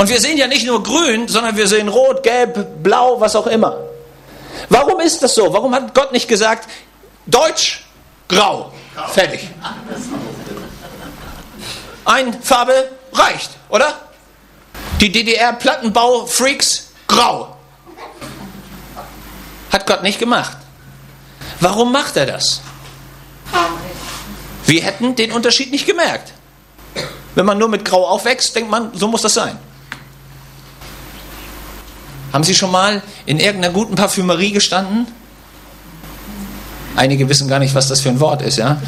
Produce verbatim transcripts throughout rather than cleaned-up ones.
Und wir sehen ja nicht nur grün, sondern wir sehen rot, gelb, blau, was auch immer. Warum ist das so? Warum hat Gott nicht gesagt, Deutsch, grau, fertig? Eine Farbe reicht, oder? Die D D R-Plattenbau-Freaks, grau. Hat Gott nicht gemacht. Warum macht er das? Wir hätten den Unterschied nicht gemerkt. Wenn man nur mit Grau aufwächst, denkt man, so muss das sein. Haben Sie schon mal in irgendeiner guten Parfümerie gestanden? Einige wissen gar nicht, was das für ein Wort ist, ja?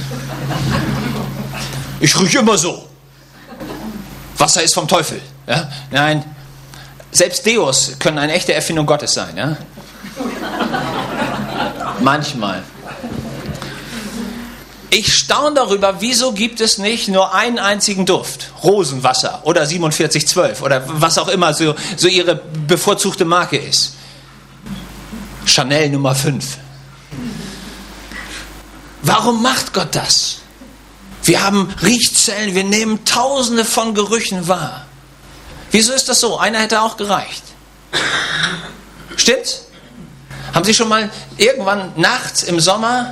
Ich rieche immer so. Wasser ist vom Teufel. Ja? Nein, selbst Deos können eine echte Erfindung Gottes sein. Ja? Manchmal. Ich staune darüber, wieso gibt es nicht nur einen einzigen Duft? Rosenwasser oder siebenundvierzig zwölf oder was auch immer so, so ihre bevorzugte Marke ist. Chanel Nummer fünf. Warum macht Gott das? Wir haben Riechzellen, wir nehmen tausende von Gerüchen wahr. Wieso ist das so? Einer hätte auch gereicht. Stimmt's? Haben Sie schon mal irgendwann nachts im Sommer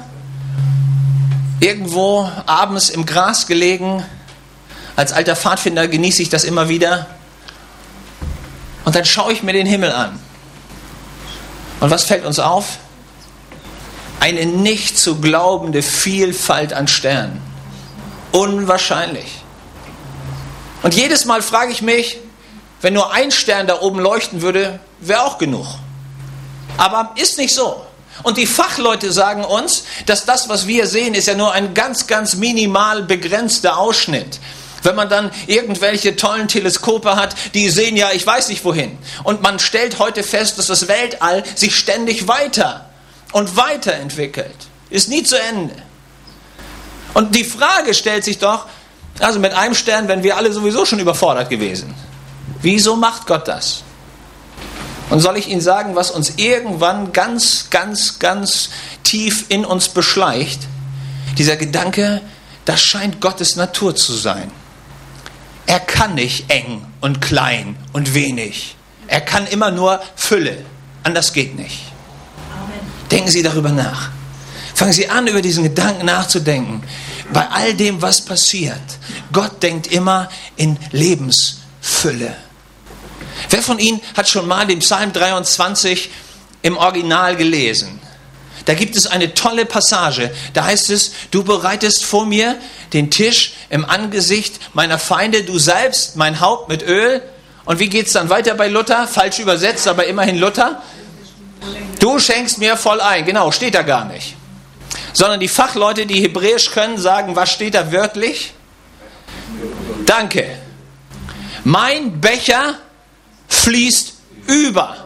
irgendwo abends im Gras gelegen? Als alter Pfadfinder genieße ich das immer wieder. Und dann schaue ich mir den Himmel an. Und was fällt uns auf? Eine nicht zu glaubende Vielfalt an Sternen. Unwahrscheinlich. Und jedes Mal frage ich mich, wenn nur ein Stern da oben leuchten würde, wäre auch genug. Aber ist nicht so. Und die Fachleute sagen uns, dass das, was wir sehen, ist ja nur ein ganz, ganz minimal begrenzter Ausschnitt. Wenn man dann irgendwelche tollen Teleskope hat, die sehen ja, ich weiß nicht wohin. Und man stellt heute fest, dass das Weltall sich ständig weiter und weiterentwickelt. Ist nie zu Ende. Und die Frage stellt sich doch, also mit einem Stern wären wir alle sowieso schon überfordert gewesen. Wieso macht Gott das? Und soll ich Ihnen sagen, was uns irgendwann ganz, ganz, ganz tief in uns beschleicht? Dieser Gedanke, das scheint Gottes Natur zu sein. Er kann nicht eng und klein und wenig. Er kann immer nur Fülle. Anders geht nicht. Amen. Denken Sie darüber nach. Fangen Sie an, über diesen Gedanken nachzudenken. Bei all dem, was passiert, Gott denkt immer in Lebensfülle. Wer von Ihnen hat schon mal den Psalm dreiundzwanzig im Original gelesen? Da gibt es eine tolle Passage. Da heißt es, du bereitest vor mir den Tisch im Angesicht meiner Feinde. Du salbst mein Haupt mit Öl. Und wie geht es dann weiter bei Luther? Falsch übersetzt, aber immerhin Luther. Du schenkst mir voll ein. Genau, steht da gar nicht. Sondern die Fachleute, die Hebräisch können, sagen, was steht da wörtlich? Danke. Mein Becher fließt über.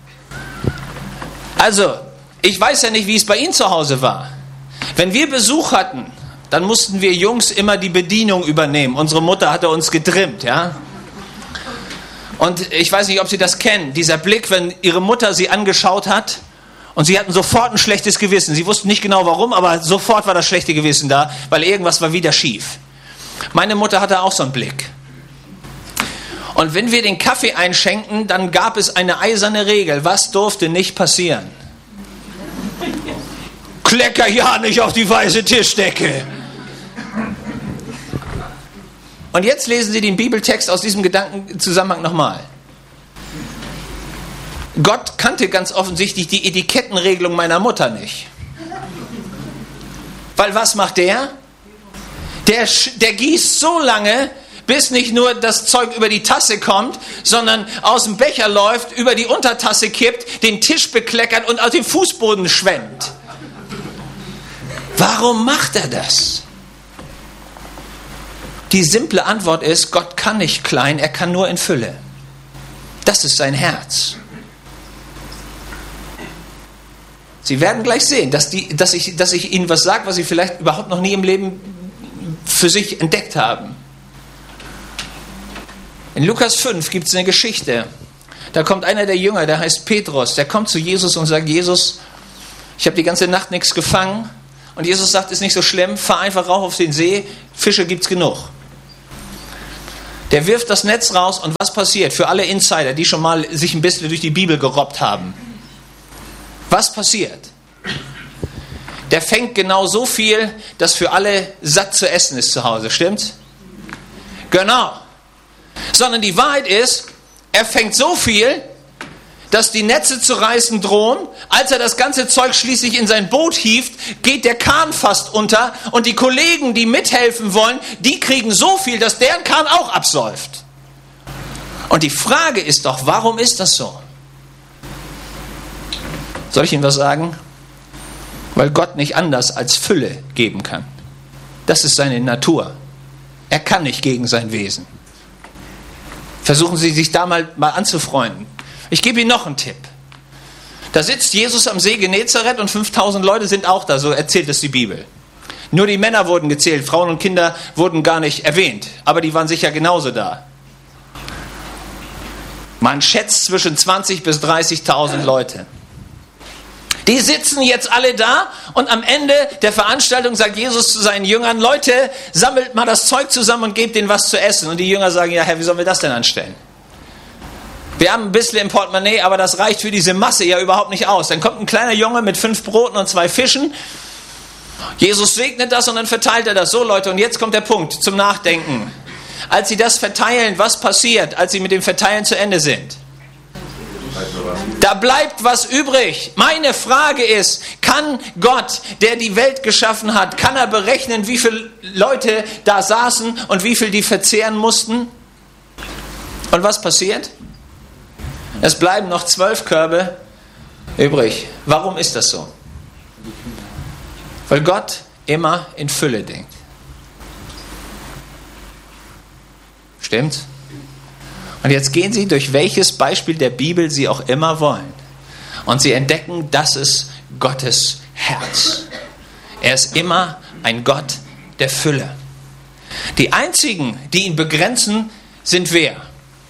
Also, ich weiß ja nicht, wie es bei Ihnen zu Hause war. Wenn wir Besuch hatten, dann mussten wir Jungs immer die Bedienung übernehmen. Unsere Mutter hatte uns getrimmt, ja. Und ich weiß nicht, ob Sie das kennen, dieser Blick, wenn Ihre Mutter Sie angeschaut hat und Sie hatten sofort ein schlechtes Gewissen. Sie wussten nicht genau warum, aber sofort war das schlechte Gewissen da, weil irgendwas war wieder schief. Meine Mutter hatte auch so einen Blick. Und wenn wir den Kaffee einschenkten, dann gab es eine eiserne Regel. Was durfte nicht passieren? Klecker ja nicht auf die weiße Tischdecke. Und jetzt lesen Sie den Bibeltext aus diesem Gedankenzusammenhang nochmal. Gott kannte ganz offensichtlich die Etikettenregelung meiner Mutter nicht. Weil was macht der? Der, der gießt so lange, bis nicht nur das Zeug über die Tasse kommt, sondern aus dem Becher läuft, über die Untertasse kippt, den Tisch bekleckert und auf den Fußboden schwemmt. Warum macht er das? Die simple Antwort ist, Gott kann nicht klein, er kann nur in Fülle. Das ist sein Herz. Sie werden gleich sehen, dass, die, dass, ich, dass ich Ihnen was sage, was Sie vielleicht überhaupt noch nie im Leben für sich entdeckt haben. In Lukas fünf gibt es eine Geschichte. Da kommt einer der Jünger, der heißt Petrus, der kommt zu Jesus und sagt, Jesus, ich habe die ganze Nacht nichts gefangen. Und Jesus sagt, ist nicht so schlimm, fahr einfach rauf auf den See, Fische gibt's genug. Der wirft das Netz raus und was passiert? Für alle Insider, die schon mal sich ein bisschen durch die Bibel gerobbt haben. Was passiert? Der fängt genau so viel, dass für alle satt zu essen ist zu Hause, stimmt's? Genau. Sondern die Wahrheit ist, er fängt so viel, dass die Netze zu reißen drohen. Als er das ganze Zeug schließlich in sein Boot hieft, geht der Kahn fast unter und die Kollegen, die mithelfen wollen, die kriegen so viel, dass deren Kahn auch absäuft. Und die Frage ist doch, warum ist das so? Soll ich Ihnen was sagen? Weil Gott nicht anders als Fülle geben kann. Das ist seine Natur. Er kann nicht gegen sein Wesen. Versuchen Sie sich da mal, mal anzufreunden. Ich gebe Ihnen noch einen Tipp. Da sitzt Jesus am See Genezareth und fünftausend Leute sind auch da, so erzählt es die Bibel. Nur die Männer wurden gezählt, Frauen und Kinder wurden gar nicht erwähnt, aber die waren sicher genauso da. Man schätzt zwischen zwanzig bis dreißigtausend Leute. Die sitzen jetzt alle da und am Ende der Veranstaltung sagt Jesus zu seinen Jüngern, Leute, sammelt mal das Zeug zusammen und gebt denen was zu essen. Und die Jünger sagen, ja Herr, wie sollen wir das denn anstellen? Wir haben ein bisschen im Portemonnaie, aber das reicht für diese Masse ja überhaupt nicht aus. Dann kommt ein kleiner Junge mit fünf Broten und zwei Fischen. Jesus segnet das und dann verteilt er das. So Leute, und jetzt kommt der Punkt zum Nachdenken. Als sie das verteilen, was passiert, als sie mit dem Verteilen zu Ende sind? Da bleibt was übrig. Meine Frage ist, kann Gott, der die Welt geschaffen hat, kann er berechnen, wie viele Leute da saßen und wie viel die verzehren mussten? Und was passiert? Es bleiben noch zwölf Körbe übrig. Warum ist das so? Weil Gott immer in Fülle denkt. Stimmt's? Und jetzt gehen Sie durch welches Beispiel der Bibel Sie auch immer wollen. Und Sie entdecken, das ist Gottes Herz. Er ist immer ein Gott der Fülle. Die einzigen, die ihn begrenzen, sind wer?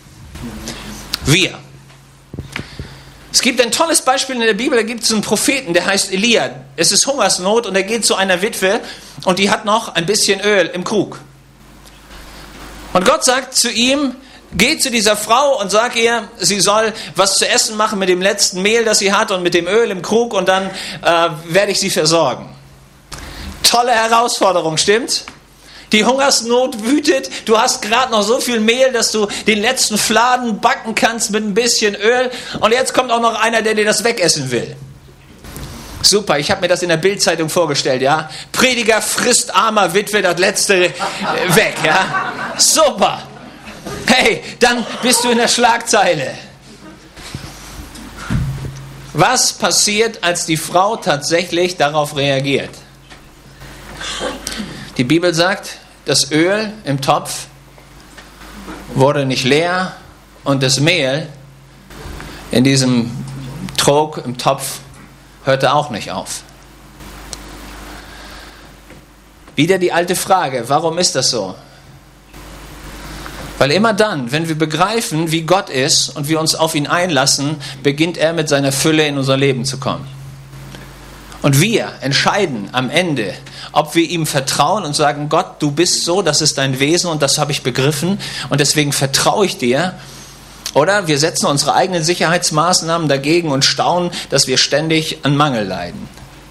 Wir. Es gibt ein tolles Beispiel in der Bibel, da gibt es einen Propheten, der heißt Elia. Es ist Hungersnot und er geht zu einer Witwe und die hat noch ein bisschen Öl im Krug. Und Gott sagt zu ihm, geh zu dieser Frau und sag ihr, sie soll was zu essen machen mit dem letzten Mehl, das sie hat und mit dem Öl im Krug und dann äh, werde ich sie versorgen. Tolle Herausforderung, stimmt's? Die Hungersnot wütet, du hast gerade noch so viel Mehl, dass du den letzten Fladen backen kannst mit ein bisschen Öl und jetzt kommt auch noch einer, der dir das wegessen will. Super, ich habe mir das in der Bild-Zeitung vorgestellt, ja. Prediger frisst armer Witwe das letzte äh, weg, ja. Super. Hey, dann bist du in der Schlagzeile. Was passiert, als die Frau tatsächlich darauf reagiert? Die Bibel sagt, das Öl im Topf wurde nicht leer und das Mehl in diesem Trog im Topf hörte auch nicht auf. Wieder die alte Frage, warum ist das so? Weil immer dann, wenn wir begreifen, wie Gott ist und wir uns auf ihn einlassen, beginnt er mit seiner Fülle in unser Leben zu kommen. Und wir entscheiden am Ende, ob wir ihm vertrauen und sagen, Gott, du bist so, das ist dein Wesen und das habe ich begriffen und deswegen vertraue ich dir. Oder wir setzen unsere eigenen Sicherheitsmaßnahmen dagegen und staunen, dass wir ständig an Mangel leiden.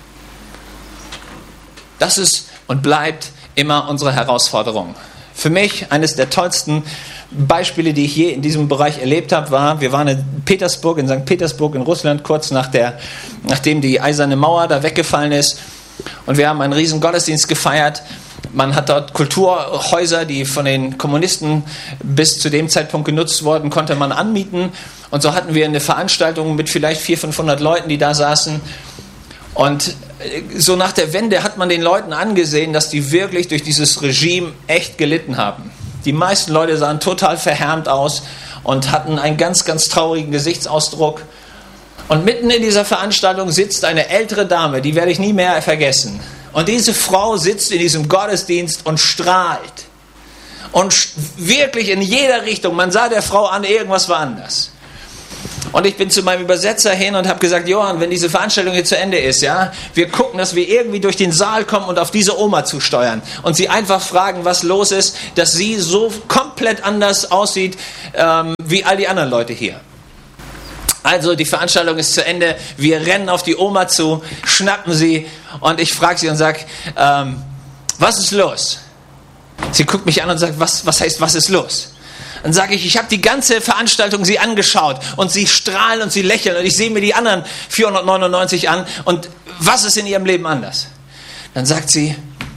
Das ist und bleibt immer unsere Herausforderung. Für mich eines der tollsten Beispiele, die ich je in diesem Bereich erlebt habe, war, wir waren in Petersburg, in Sankt Petersburg in Russland, kurz nach der, nachdem die eiserne Mauer da weggefallen ist. Und wir haben einen riesen Gottesdienst gefeiert. Man hat dort Kulturhäuser, die von den Kommunisten bis zu dem Zeitpunkt genutzt wurden, konnte man anmieten. Und so hatten wir eine Veranstaltung mit vielleicht vierhundert, fünfhundert Leuten, die da saßen. Und so nach der Wende hat man den Leuten angesehen, dass die wirklich durch dieses Regime echt gelitten haben. Die meisten Leute sahen total verhärmt aus und hatten einen ganz, ganz traurigen Gesichtsausdruck. Und mitten in dieser Veranstaltung sitzt eine ältere Dame, die werde ich nie mehr vergessen. Und diese Frau sitzt in diesem Gottesdienst und strahlt. Und wirklich in jeder Richtung. Man sah der Frau an, irgendwas war anders. Und ich bin zu meinem Übersetzer hin und habe gesagt, Johann, wenn diese Veranstaltung hier zu Ende ist, ja, wir gucken, dass wir irgendwie durch den Saal kommen und auf diese Oma zusteuern und sie einfach fragen, was los ist, dass sie so komplett anders aussieht ähm, wie all die anderen Leute hier. Also die Veranstaltung ist zu Ende, wir rennen auf die Oma zu, schnappen sie und ich frage sie und sage, ähm, was ist los? Sie guckt mich an und sagt, was, was heißt, was ist los? Dann sage ich, ich habe die ganze Veranstaltung sie angeschaut und sie strahlen und sie lächeln und ich sehe mir die anderen vierhundertneunundneunzig an und was ist in ihrem Leben anders? Dann sagt sie,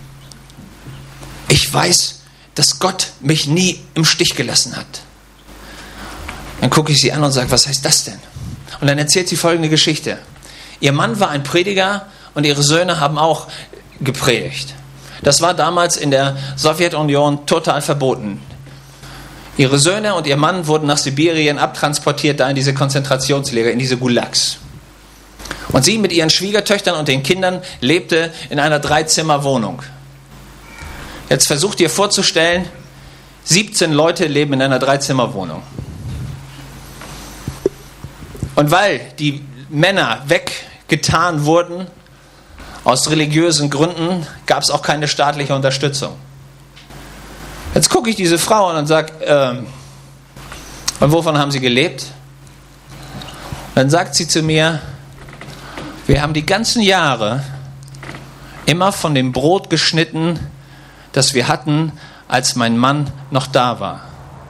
ich weiß, dass Gott mich nie im Stich gelassen hat. Dann gucke ich sie an und sage, was heißt das denn? Und dann erzählt sie folgende Geschichte. Ihr Mann war ein Prediger und ihre Söhne haben auch gepredigt. Das war damals in der Sowjetunion total verboten. Ihre Söhne und ihr Mann wurden nach Sibirien abtransportiert, da in diese Konzentrationslager, in diese Gulags. Und sie mit ihren Schwiegertöchtern und den Kindern lebte in einer Dreizimmerwohnung. Jetzt versucht ihr vorzustellen, siebzehn Leute leben in einer Dreizimmerwohnung. Und weil die Männer weggetan wurden, aus religiösen Gründen, gab es auch keine staatliche Unterstützung. Jetzt gucke ich diese Frau an und sage, ähm, und wovon haben sie gelebt? Und dann sagt sie zu mir, wir haben die ganzen Jahre immer von dem Brot geschnitten, das wir hatten, als mein Mann noch da war.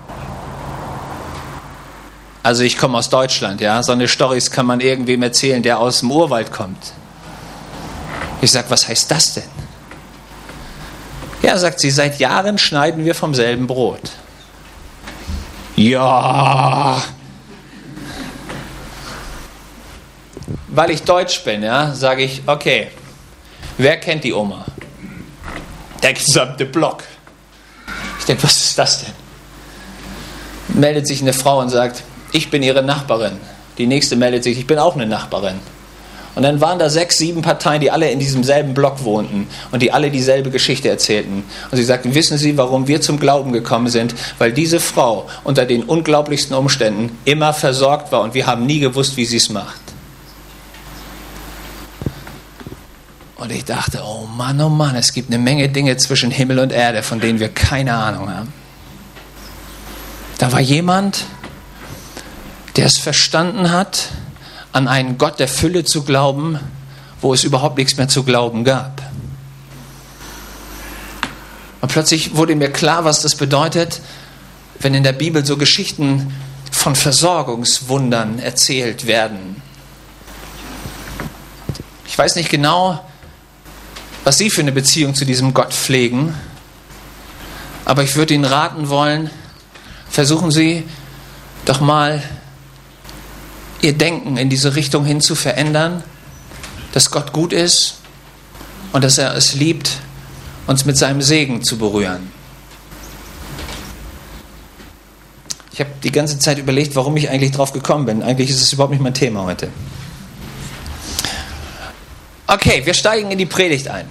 Also ich komme aus Deutschland, ja, so eine Storys kann man irgendwem erzählen, der aus dem Urwald kommt. Ich sage, was heißt das denn? Ja, sagt sie, seit Jahren schneiden wir vom selben Brot. Ja. Weil ich Deutsch bin, ja, sage ich, okay, wer kennt die Oma? Der gesamte Block. Ich denke, was ist das denn? Meldet sich eine Frau und sagt, ich bin ihre Nachbarin. Die nächste meldet sich, ich bin auch eine Nachbarin. Und dann waren da sechs, sieben Parteien, die alle in diesem selben Block wohnten und die alle dieselbe Geschichte erzählten. Und sie sagten, wissen Sie, warum wir zum Glauben gekommen sind? Weil diese Frau unter den unglaublichsten Umständen immer versorgt war und wir haben nie gewusst, wie sie es macht. Und ich dachte, oh Mann, oh Mann, es gibt eine Menge Dinge zwischen Himmel und Erde, von denen wir keine Ahnung haben. Da war jemand, der es verstanden hat, an einen Gott der Fülle zu glauben, wo es überhaupt nichts mehr zu glauben gab. Und plötzlich wurde mir klar, was das bedeutet, wenn in der Bibel so Geschichten von Versorgungswundern erzählt werden. Ich weiß nicht genau, was Sie für eine Beziehung zu diesem Gott pflegen, aber ich würde Ihnen raten wollen, versuchen Sie doch mal Ihr Denken in diese Richtung hin zu verändern, dass Gott gut ist und dass er es liebt, uns mit seinem Segen zu berühren. Ich habe die ganze Zeit überlegt, warum ich eigentlich drauf gekommen bin. Eigentlich ist es überhaupt nicht mein Thema heute. Okay, wir steigen in die Predigt ein.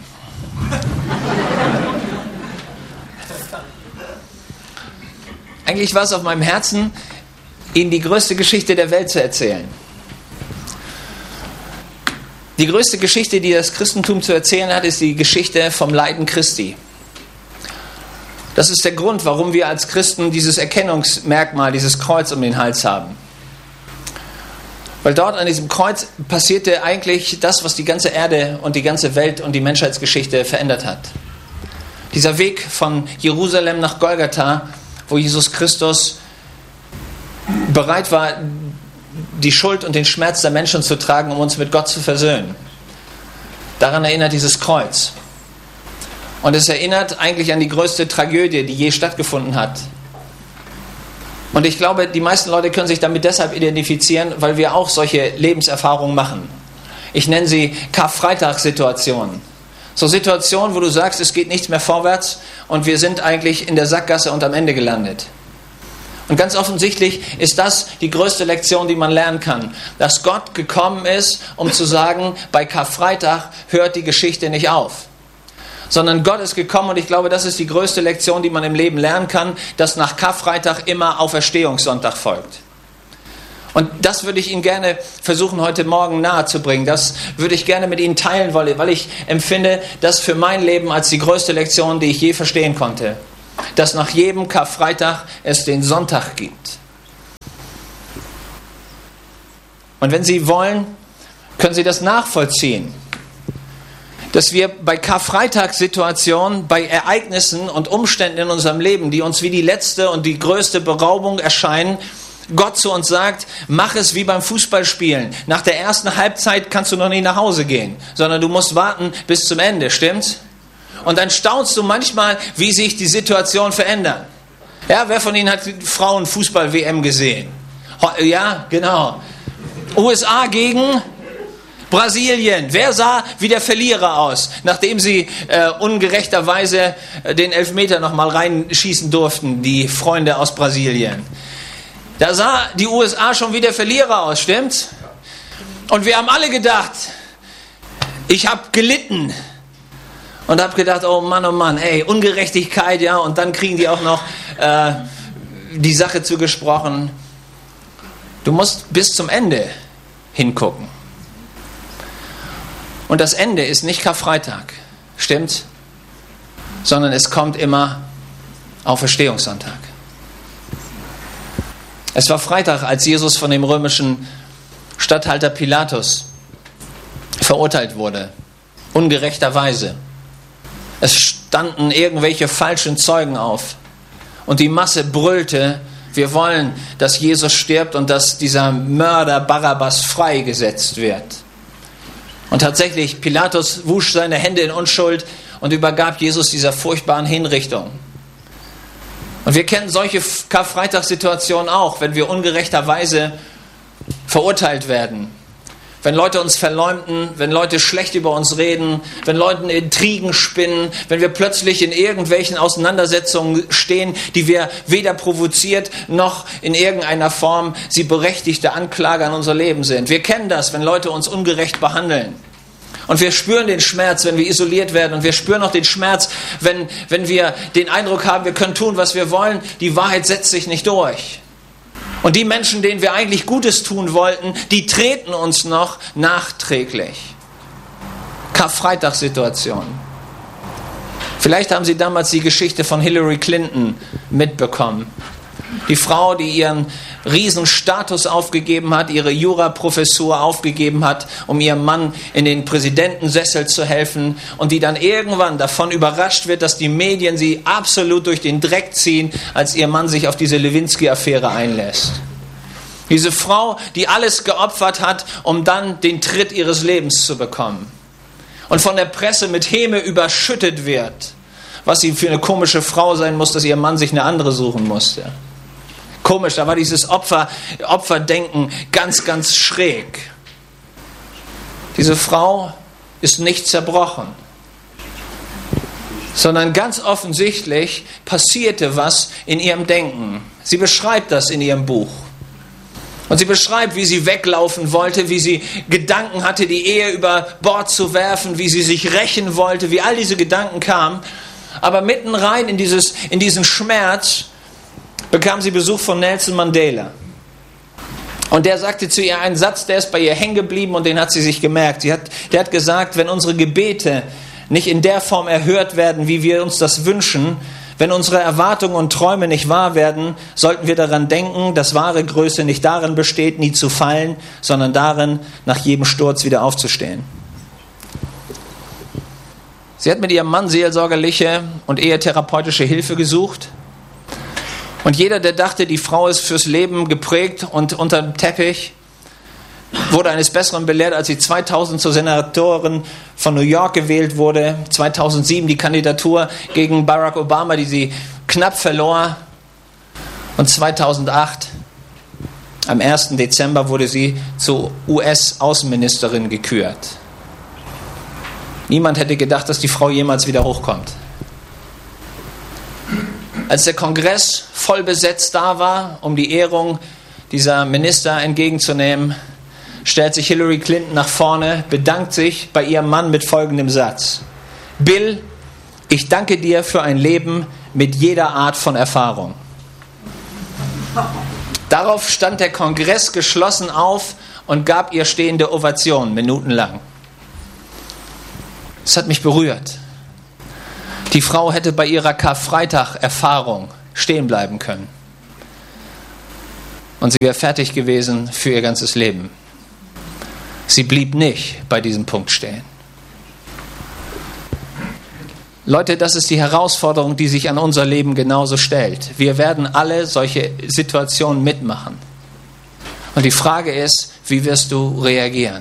Eigentlich war es auf meinem Herzen, Ihnen die größte Geschichte der Welt zu erzählen. Die größte Geschichte, die das Christentum zu erzählen hat, ist die Geschichte vom Leiden Christi. Das ist der Grund, warum wir als Christen dieses Erkennungsmerkmal, dieses Kreuz um den Hals haben. Weil dort an diesem Kreuz passierte eigentlich das, was die ganze Erde und die ganze Welt und die Menschheitsgeschichte verändert hat. Dieser Weg von Jerusalem nach Golgatha, wo Jesus Christus bereit war, die Schuld und den Schmerz der Menschen zu tragen, um uns mit Gott zu versöhnen. Daran erinnert dieses Kreuz. Und es erinnert eigentlich an die größte Tragödie, die je stattgefunden hat. Und ich glaube, die meisten Leute können sich damit deshalb identifizieren, weil wir auch solche Lebenserfahrungen machen. Ich nenne sie Karfreitagssituationen. So Situationen, wo du sagst, es geht nichts mehr vorwärts und wir sind eigentlich in der Sackgasse und am Ende gelandet. Und ganz offensichtlich ist das die größte Lektion, die man lernen kann. Dass Gott gekommen ist, um zu sagen, bei Karfreitag hört die Geschichte nicht auf. Sondern Gott ist gekommen und ich glaube, das ist die größte Lektion, die man im Leben lernen kann, dass nach Karfreitag immer Auferstehungssonntag folgt. Und das würde ich Ihnen gerne versuchen, heute Morgen nahezubringen. Das würde ich gerne mit Ihnen teilen wollen, weil ich empfinde, das für mein Leben als die größte Lektion, die ich je verstehen konnte. Dass nach jedem Karfreitag es den Sonntag gibt. Und wenn Sie wollen, können Sie das nachvollziehen. Dass wir bei Karfreitagssituationen, bei Ereignissen und Umständen in unserem Leben, die uns wie die letzte und die größte Beraubung erscheinen, Gott zu uns sagt, mach es wie beim Fußballspielen. Nach der ersten Halbzeit kannst du noch nicht nach Hause gehen, sondern du musst warten bis zum Ende, stimmt's? Und dann staunst du manchmal, wie sich die Situation verändern. Ja, wer von Ihnen hat die Frauen-Fußball-W M gesehen? Ja, genau. U S A gegen Brasilien. Wer sah wie der Verlierer aus, nachdem sie äh, ungerechterweise äh, den Elfmeter nochmal reinschießen durften, die Freunde aus Brasilien? Da sah die U S A schon wie der Verlierer aus, stimmt's? Und wir haben alle gedacht, ich habe gelitten und habe gedacht, oh Mann, oh Mann, ey, Ungerechtigkeit, ja, und dann kriegen die auch noch äh, die Sache zugesprochen. Du musst bis zum Ende hingucken. Und das Ende ist nicht Karfreitag, stimmt's? Sondern es kommt immer Auferstehungssonntag. Es war Freitag, als Jesus von dem römischen Statthalter Pilatus verurteilt wurde, ungerechterweise. Es standen irgendwelche falschen Zeugen auf und die Masse brüllte, wir wollen, dass Jesus stirbt und dass dieser Mörder Barabbas freigesetzt wird. Und tatsächlich, Pilatus wusch seine Hände in Unschuld und übergab Jesus dieser furchtbaren Hinrichtung. Und wir kennen solche Karfreitagssituationen auch, wenn wir ungerechterweise verurteilt werden. Wenn Leute uns verleumden, wenn Leute schlecht über uns reden, wenn Leute Intrigen spinnen, wenn wir plötzlich in irgendwelchen Auseinandersetzungen stehen, die wir weder provoziert noch in irgendeiner Form sie berechtigte Anklage an unser Leben sind. Wir kennen das, wenn Leute uns ungerecht behandeln. Und wir spüren den Schmerz, wenn wir isoliert werden. Und wir spüren auch den Schmerz, wenn, wenn wir den Eindruck haben, wir können tun, was wir wollen. Die Wahrheit setzt sich nicht durch. Und die Menschen, denen wir eigentlich Gutes tun wollten, die treten uns noch nachträglich. Karfreitagssituation. Vielleicht haben Sie damals die Geschichte von Hillary Clinton mitbekommen. Die Frau, die ihren Riesenstatus aufgegeben hat, ihre Juraprofessur aufgegeben hat, um ihrem Mann in den Präsidentensessel zu helfen und die dann irgendwann davon überrascht wird, dass die Medien sie absolut durch den Dreck ziehen, als ihr Mann sich auf diese Lewinsky-Affäre einlässt. Diese Frau, die alles geopfert hat, um dann den Tritt ihres Lebens zu bekommen und von der Presse mit Häme überschüttet wird, was sie für eine komische Frau sein muss, dass ihr Mann sich eine andere suchen musste. Komisch, da war dieses Opfer, Opferdenken ganz, ganz schräg. Diese Frau ist nicht zerbrochen, sondern ganz offensichtlich passierte was in ihrem Denken. Sie beschreibt das in ihrem Buch. Und sie beschreibt, wie sie weglaufen wollte, wie sie Gedanken hatte, die Ehe über Bord zu werfen, wie sie sich rächen wollte, wie all diese Gedanken kamen. Aber mitten rein in, dieses, in diesen Schmerz bekam sie Besuch von Nelson Mandela. Und der sagte zu ihr einen Satz, der ist bei ihr hängen geblieben und den hat sie sich gemerkt. Sie hat, der hat gesagt, wenn unsere Gebete nicht in der Form erhört werden, wie wir uns das wünschen, wenn unsere Erwartungen und Träume nicht wahr werden, sollten wir daran denken, dass wahre Größe nicht darin besteht, nie zu fallen, sondern darin, nach jedem Sturz wieder aufzustehen. Sie hat mit ihrem Mann seelsorgerliche und ehetherapeutische Hilfe gesucht. Und jeder, der dachte, die Frau ist fürs Leben geprägt und unter dem Teppich, wurde eines Besseren belehrt, als sie zweitausend zur Senatorin von New York gewählt wurde. zweitausendsieben die Kandidatur gegen Barack Obama, die sie knapp verlor. Und zweitausendacht, am ersten Dezember, wurde sie zur U S-Außenministerin gekürt. Niemand hätte gedacht, dass die Frau jemals wieder hochkommt. Als der Kongress voll besetzt da war, um die Ehrung dieser Minister entgegenzunehmen, stellt sich Hillary Clinton nach vorne, bedankt sich bei ihrem Mann mit folgendem Satz: Bill, ich danke dir für ein Leben mit jeder Art von Erfahrung. Darauf stand der Kongress geschlossen auf und gab ihr stehende Ovation, minutenlang. Es hat mich berührt. Die Frau hätte bei ihrer Karfreitag-Erfahrung stehen bleiben können. Und sie wäre fertig gewesen für ihr ganzes Leben. Sie blieb nicht bei diesem Punkt stehen. Leute, das ist die Herausforderung, die sich an unser Leben genauso stellt. Wir werden alle solche Situationen mitmachen. Und die Frage ist, wie wirst du reagieren?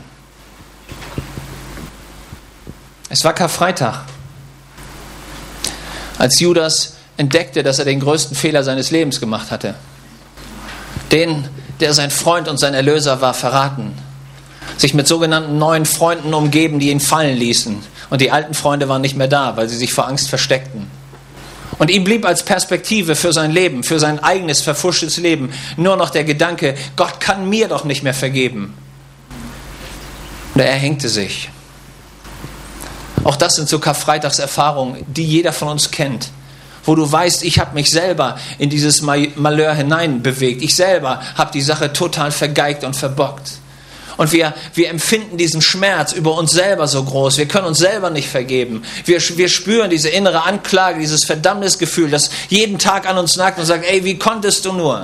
Es war Karfreitag, als Judas entdeckte, dass er den größten Fehler seines Lebens gemacht hatte. Den, der sein Freund und sein Erlöser war, verraten. Sich mit sogenannten neuen Freunden umgeben, die ihn fallen ließen. Und die alten Freunde waren nicht mehr da, weil sie sich vor Angst versteckten. Und ihm blieb als Perspektive für sein Leben, für sein eigenes verfuschtes Leben, nur noch der Gedanke, Gott kann mir doch nicht mehr vergeben. Und er hängte sich. Auch das sind so Karfreitagserfahrungen, die jeder von uns kennt. Wo du weißt, ich habe mich selber in dieses Malheur hineinbewegt. Ich selber habe die Sache total vergeigt und verbockt. Und wir, wir empfinden diesen Schmerz über uns selber so groß. Wir können uns selber nicht vergeben. Wir, wir spüren diese innere Anklage, dieses Verdammnisgefühl, das jeden Tag an uns nagt und sagt, ey, wie konntest du nur?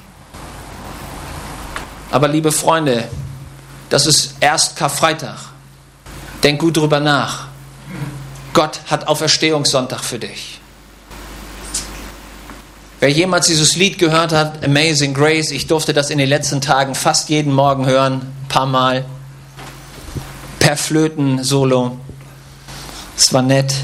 Aber liebe Freunde, das ist erst Karfreitag. Denk gut drüber nach. Gott hat Auferstehungssonntag für dich. Wer jemals dieses Lied gehört hat, Amazing Grace, ich durfte das in den letzten Tagen fast jeden Morgen hören, ein paar Mal, per Flöten-Solo. Es war nett.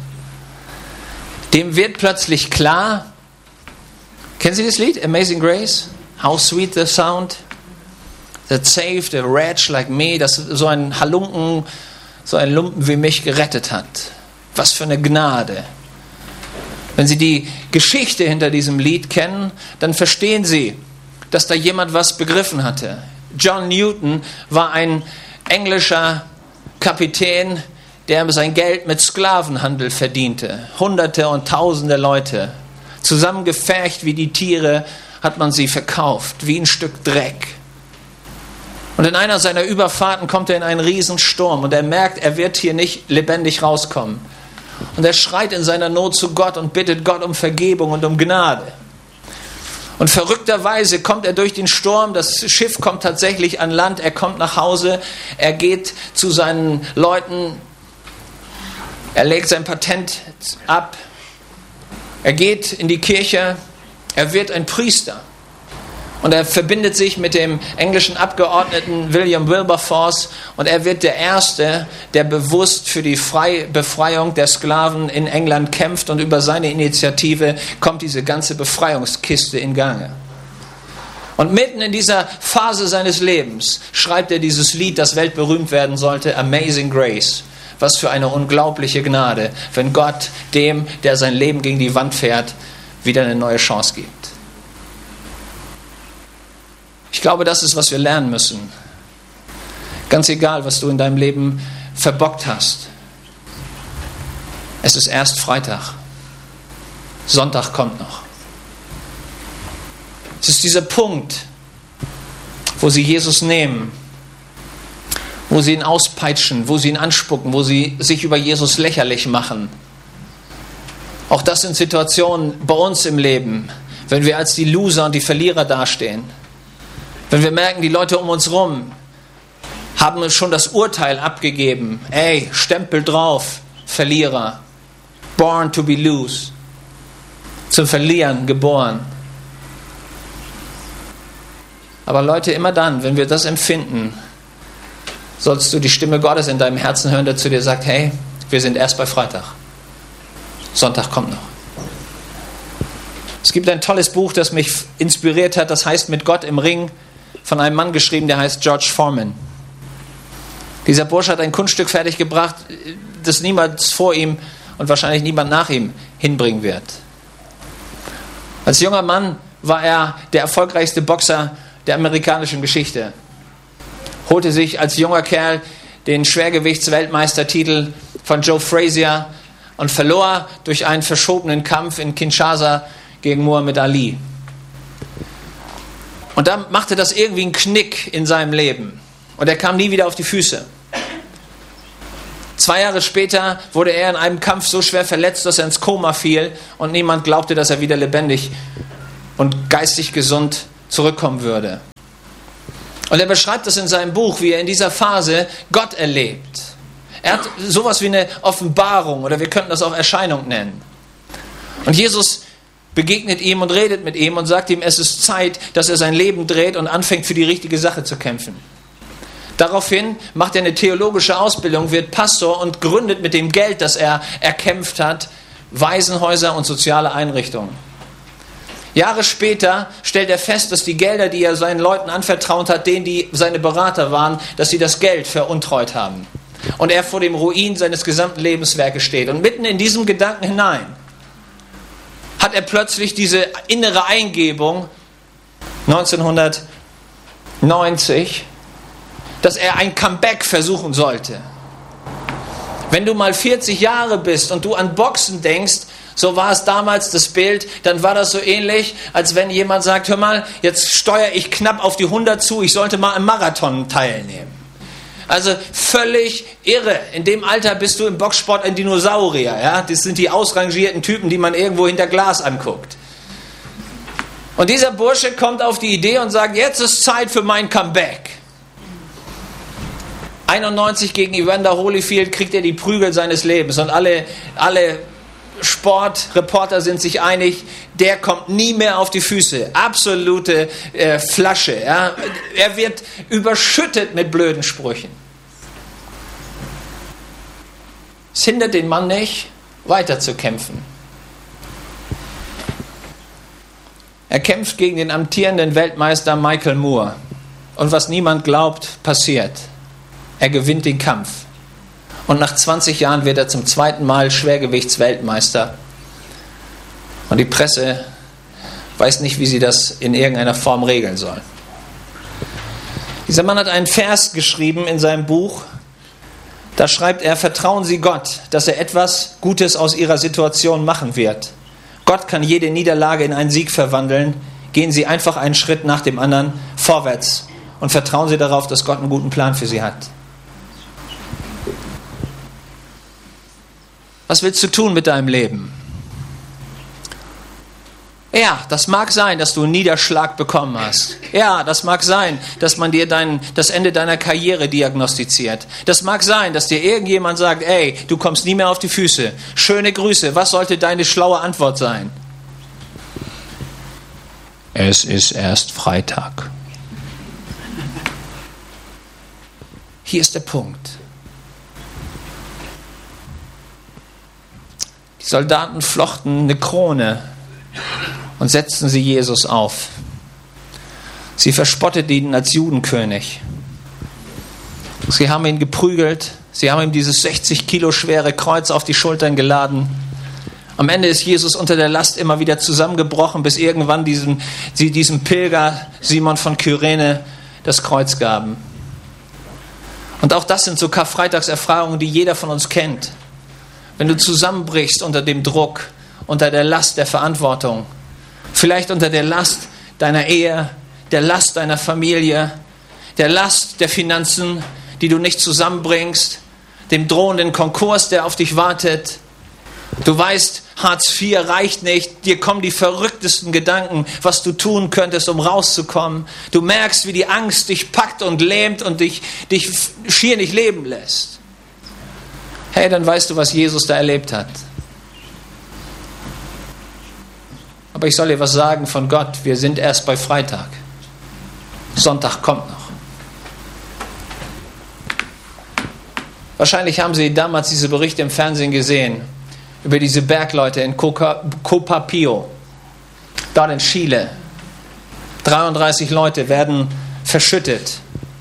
Dem wird plötzlich klar, kennen Sie das Lied, Amazing Grace? How sweet the sound that saved a wretch like me, dass so ein Halunken, so ein Lumpen wie mich gerettet hat. Was für eine Gnade. Wenn Sie die Geschichte hinter diesem Lied kennen, dann verstehen Sie, dass da jemand was begriffen hatte. John Newton war ein englischer Kapitän, der sein Geld mit Sklavenhandel verdiente. Hunderte und tausende Leute. Zusammengefercht wie die Tiere hat man sie verkauft, wie ein Stück Dreck. Und in einer seiner Überfahrten kommt er in einen Riesensturm und er merkt, er wird hier nicht lebendig rauskommen. Und er schreit in seiner Not zu Gott und bittet Gott um Vergebung und um Gnade. Und verrückterweise kommt er durch den Sturm, das Schiff kommt tatsächlich an Land, er kommt nach Hause, er geht zu seinen Leuten, er legt sein Patent ab, er geht in die Kirche, er wird ein Priester. Und er verbindet sich mit dem englischen Abgeordneten William Wilberforce und er wird der Erste, der bewusst für die Frei- Befreiung der Sklaven in England kämpft und über seine Initiative kommt diese ganze Befreiungskiste in Gange. Und mitten in dieser Phase seines Lebens schreibt er dieses Lied, das weltberühmt werden sollte, Amazing Grace. Was für eine unglaubliche Gnade, wenn Gott dem, der sein Leben gegen die Wand fährt, wieder eine neue Chance gibt. Ich glaube, das ist, was wir lernen müssen. Ganz egal, was du in deinem Leben verbockt hast. Es ist erst Freitag. Sonntag kommt noch. Es ist dieser Punkt, wo sie Jesus nehmen, wo sie ihn auspeitschen, wo sie ihn anspucken, wo sie sich über Jesus lächerlich machen. Auch das sind Situationen bei uns im Leben, wenn wir als die Loser und die Verlierer dastehen. Wenn wir merken, die Leute um uns rum haben schon das Urteil abgegeben. Ey, Stempel drauf, Verlierer. Born to be loose. Zum Verlieren geboren. Aber Leute, immer dann, wenn wir das empfinden, sollst du die Stimme Gottes in deinem Herzen hören, der zu dir sagt, hey, wir sind erst bei Freitag. Sonntag kommt noch. Es gibt ein tolles Buch, das mich inspiriert hat, das heißt Mit Gott im Ring, von einem Mann geschrieben, der heißt George Foreman. Dieser Bursche hat ein Kunststück fertiggebracht, das niemand vor ihm und wahrscheinlich niemand nach ihm hinbringen wird. Als junger Mann war er der erfolgreichste Boxer der amerikanischen Geschichte. Holte sich als junger Kerl den Schwergewichtsweltmeistertitel von Joe Frazier und verlor durch einen verschobenen Kampf in Kinshasa gegen Muhammad Ali. Und dann machte das irgendwie einen Knick in seinem Leben. Und er kam nie wieder auf die Füße. Zwei Jahre später wurde er in einem Kampf so schwer verletzt, dass er ins Koma fiel und niemand glaubte, dass er wieder lebendig und geistig gesund zurückkommen würde. Und er beschreibt das in seinem Buch, wie er in dieser Phase Gott erlebt. Er hat sowas wie eine Offenbarung, oder wir könnten das auch Erscheinung nennen. Und Jesus begegnet ihm und redet mit ihm und sagt ihm, es ist Zeit, dass er sein Leben dreht und anfängt, für die richtige Sache zu kämpfen. Daraufhin macht er eine theologische Ausbildung, wird Pastor und gründet mit dem Geld, das er erkämpft hat, Waisenhäuser und soziale Einrichtungen. Jahre später stellt er fest, dass die Gelder, die er seinen Leuten anvertraut hat, denen, die seine Berater waren, dass sie das Geld veruntreut haben. Und er vor dem Ruin seines gesamten Lebenswerkes steht. Und mitten in diesem Gedanken hinein hat er plötzlich diese innere Eingebung, neunzehnhundertneunzig, dass er ein Comeback versuchen sollte. Wenn du mal vierzig Jahre bist und du an Boxen denkst, so war es damals das Bild, dann war das so ähnlich, als wenn jemand sagt, hör mal, jetzt steuere ich knapp auf die hundert zu, ich sollte mal im Marathon teilnehmen. Also völlig irre. In dem Alter bist du im Boxsport ein Dinosaurier. Ja? Das sind die ausrangierten Typen, die man irgendwo hinter Glas anguckt. Und dieser Bursche kommt auf die Idee und sagt, jetzt ist Zeit für mein Comeback. einundneunzig gegen Evander Holyfield kriegt er die Prügel seines Lebens und alle, alle Sportreporter sind sich einig, der kommt nie mehr auf die Füße. Absolute äh, Flasche. Ja? Er wird überschüttet mit blöden Sprüchen. Es hindert den Mann nicht, weiter zu kämpfen. Er kämpft gegen den amtierenden Weltmeister Michael Moore. Und was niemand glaubt, passiert. Er gewinnt den Kampf. Und nach zwanzig Jahren wird er zum zweiten Mal Schwergewichtsweltmeister. Und die Presse weiß nicht, wie sie das in irgendeiner Form regeln soll. Dieser Mann hat einen Vers geschrieben in seinem Buch. Da schreibt er, vertrauen Sie Gott, dass er etwas Gutes aus Ihrer Situation machen wird. Gott kann jede Niederlage in einen Sieg verwandeln. Gehen Sie einfach einen Schritt nach dem anderen vorwärts und vertrauen Sie darauf, dass Gott einen guten Plan für Sie hat. Was willst du tun mit deinem Leben? Ja, das mag sein, dass du einen Niederschlag bekommen hast. Ja, das mag sein, dass man dir dein, das Ende deiner Karriere diagnostiziert. Das mag sein, dass dir irgendjemand sagt, ey, du kommst nie mehr auf die Füße. Schöne Grüße, was sollte deine schlaue Antwort sein? Es ist erst Freitag. Hier ist der Punkt. Die Soldaten flochten eine Krone und setzten sie Jesus auf. Sie verspotteten ihn als Judenkönig. Sie haben ihn geprügelt. Sie haben ihm dieses sechzig Kilo schwere Kreuz auf die Schultern geladen. Am Ende ist Jesus unter der Last immer wieder zusammengebrochen, bis irgendwann diesem, sie diesem Pilger Simon von Kyrene das Kreuz gaben. Und auch das sind so Karfreitagserfahrungen, die jeder von uns kennt. Wenn du zusammenbrichst unter dem Druck, unter der Last der Verantwortung, vielleicht unter der Last deiner Ehe, der Last deiner Familie, der Last der Finanzen, die du nicht zusammenbringst, dem drohenden Konkurs, der auf dich wartet. Du weißt, Hartz vier reicht nicht, dir kommen die verrücktesten Gedanken, was du tun könntest, um rauszukommen. Du merkst, wie die Angst dich packt und lähmt und dich, dich schier nicht leben lässt. Hey, dann weißt du, was Jesus da erlebt hat. Aber ich soll dir was sagen von Gott. Wir sind erst bei Freitag. Sonntag kommt noch. Wahrscheinlich haben Sie damals diese Berichte im Fernsehen gesehen über diese Bergleute in Copapio, dort in Chile. dreiunddreißig Leute werden verschüttet.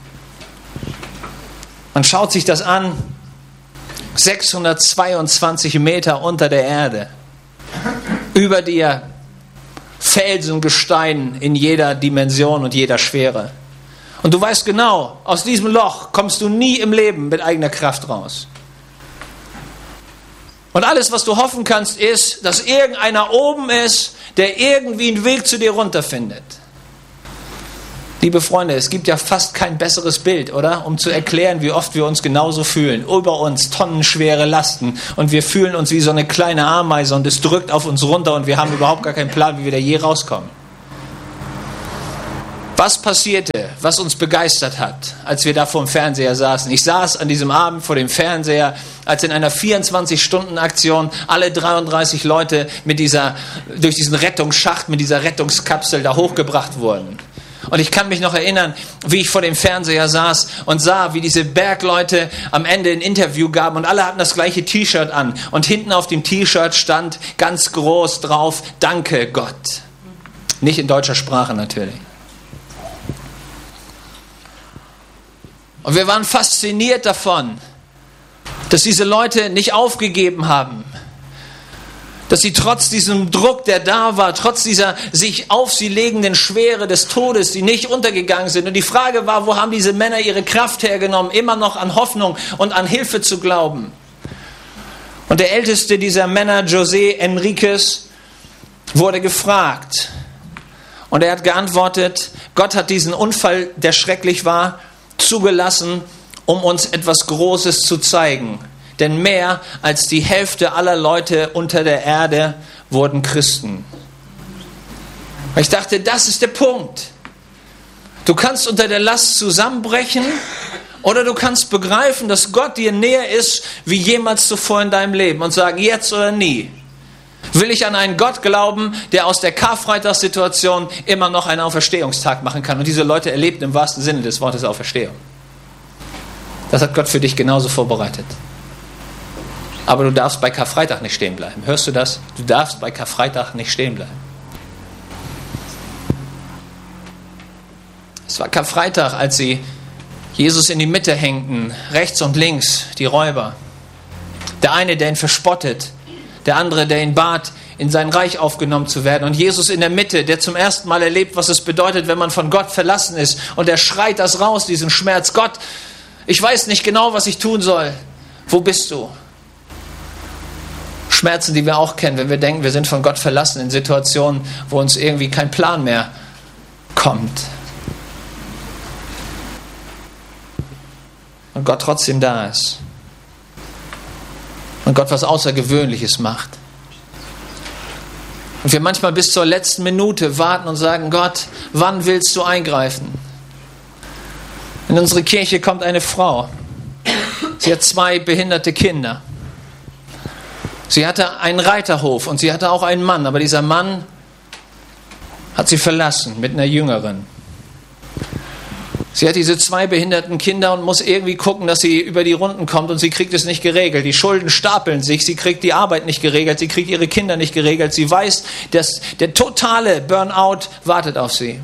Man schaut sich das an. sechshundertzweiundzwanzig Meter unter der Erde. Über dir Felsengestein in jeder Dimension und jeder Schwere. Und du weißt genau, aus diesem Loch kommst du nie im Leben mit eigener Kraft raus. Und alles, was du hoffen kannst, ist, dass irgendeiner oben ist, der irgendwie einen Weg zu dir runterfindet. Liebe Freunde, es gibt ja fast kein besseres Bild, oder? Um zu erklären, wie oft wir uns genauso fühlen. Über uns tonnenschwere Lasten und wir fühlen uns wie so eine kleine Ameise und es drückt auf uns runter und wir haben überhaupt gar keinen Plan, wie wir da je rauskommen. Was passierte, was uns begeistert hat, als wir da vor dem Fernseher saßen? Ich saß an diesem Abend vor dem Fernseher, als in einer vierundzwanzig-Stunden-Aktion alle dreiunddreißig Leute mit dieser, durch diesen Rettungsschacht, mit dieser Rettungskapsel da hochgebracht wurden. Und ich kann mich noch erinnern, wie ich vor dem Fernseher saß und sah, wie diese Bergleute am Ende ein Interview gaben und alle hatten das gleiche T-Shirt an. Und hinten auf dem T-Shirt stand ganz groß drauf, Danke Gott. Nicht in deutscher Sprache natürlich. Und wir waren fasziniert davon, dass diese Leute nicht aufgegeben haben. Dass sie trotz diesem Druck, der da war, trotz dieser sich auf sie legenden Schwere des Todes, die nicht untergegangen sind. Und die Frage war, wo haben diese Männer ihre Kraft hergenommen, immer noch an Hoffnung und an Hilfe zu glauben. Und der älteste dieser Männer, José Enriquez, wurde gefragt. Und er hat geantwortet, Gott hat diesen Unfall, der schrecklich war, zugelassen, um uns etwas Großes zu zeigen. Denn mehr als die Hälfte aller Leute unter der Erde wurden Christen. Ich dachte, das ist der Punkt. Du kannst unter der Last zusammenbrechen oder du kannst begreifen, dass Gott dir näher ist wie jemals zuvor in deinem Leben und sagen, jetzt oder nie. Will ich an einen Gott glauben, der aus der Karfreitagssituation immer noch einen Auferstehungstag machen kann. Und diese Leute erlebten im wahrsten Sinne des Wortes Auferstehung. Das hat Gott für dich genauso vorbereitet. Aber du darfst bei Karfreitag nicht stehen bleiben. Hörst du das? Du darfst bei Karfreitag nicht stehen bleiben. Es war Karfreitag, als sie Jesus in die Mitte hängten, rechts und links, die Räuber. Der eine, der ihn verspottet, der andere, der ihn bat, in sein Reich aufgenommen zu werden. Und Jesus in der Mitte, der zum ersten Mal erlebt, was es bedeutet, wenn man von Gott verlassen ist. Und er schreit das raus, diesen Schmerz. Gott, ich weiß nicht genau, was ich tun soll. Wo bist du? Schmerzen, die wir auch kennen, wenn wir denken, wir sind von Gott verlassen in Situationen, wo uns irgendwie kein Plan mehr kommt. Und Gott trotzdem da ist. Und Gott was Außergewöhnliches macht. Und wir manchmal bis zur letzten Minute warten und sagen, Gott, wann willst du eingreifen? In unsere Kirche kommt eine Frau. Sie hat zwei behinderte Kinder. Sie hatte einen Reiterhof und sie hatte auch einen Mann, aber dieser Mann hat sie verlassen mit einer Jüngeren. Sie hat diese zwei behinderten Kinder und muss irgendwie gucken, dass sie über die Runden kommt und sie kriegt es nicht geregelt. Die Schulden stapeln sich, sie kriegt die Arbeit nicht geregelt, sie kriegt ihre Kinder nicht geregelt. Sie weiß, dass der totale Burnout wartet auf sie.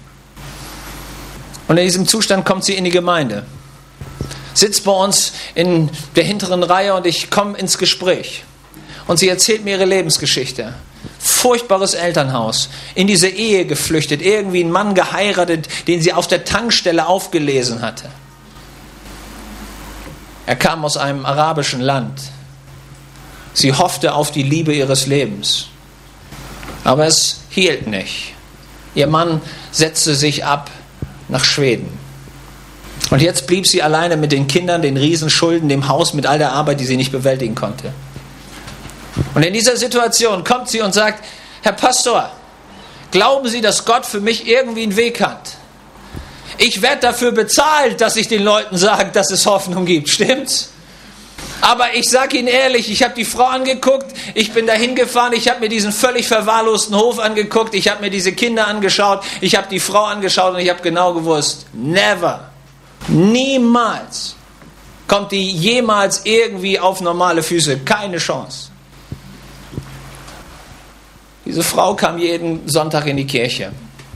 Und in diesem Zustand kommt sie in die Gemeinde. Sitzt bei uns in der hinteren Reihe und ich komme ins Gespräch. Und sie erzählt mir ihre Lebensgeschichte. Furchtbares Elternhaus, in diese Ehe geflüchtet, irgendwie einen Mann geheiratet, den sie auf der Tankstelle aufgelesen hatte. Er kam aus einem arabischen Land. Sie hoffte auf die Liebe ihres Lebens. Aber es hielt nicht. Ihr Mann setzte sich ab nach Schweden. Und jetzt blieb sie alleine mit den Kindern, den Riesenschulden, dem Haus, mit all der Arbeit, die sie nicht bewältigen konnte. Und in dieser Situation kommt sie und sagt, Herr Pastor, glauben Sie, dass Gott für mich irgendwie einen Weg hat? Ich werde dafür bezahlt, dass ich den Leuten sage, dass es Hoffnung gibt, stimmt's? Aber ich sage Ihnen ehrlich, ich habe die Frau angeguckt, ich bin da hingefahren, ich habe mir diesen völlig verwahrlosten Hof angeguckt, ich habe mir diese Kinder angeschaut, ich habe die Frau angeschaut und ich habe genau gewusst, never, niemals kommt die jemals irgendwie auf normale Füße, keine Chance. Diese Frau kam jeden Sonntag in die Kirche.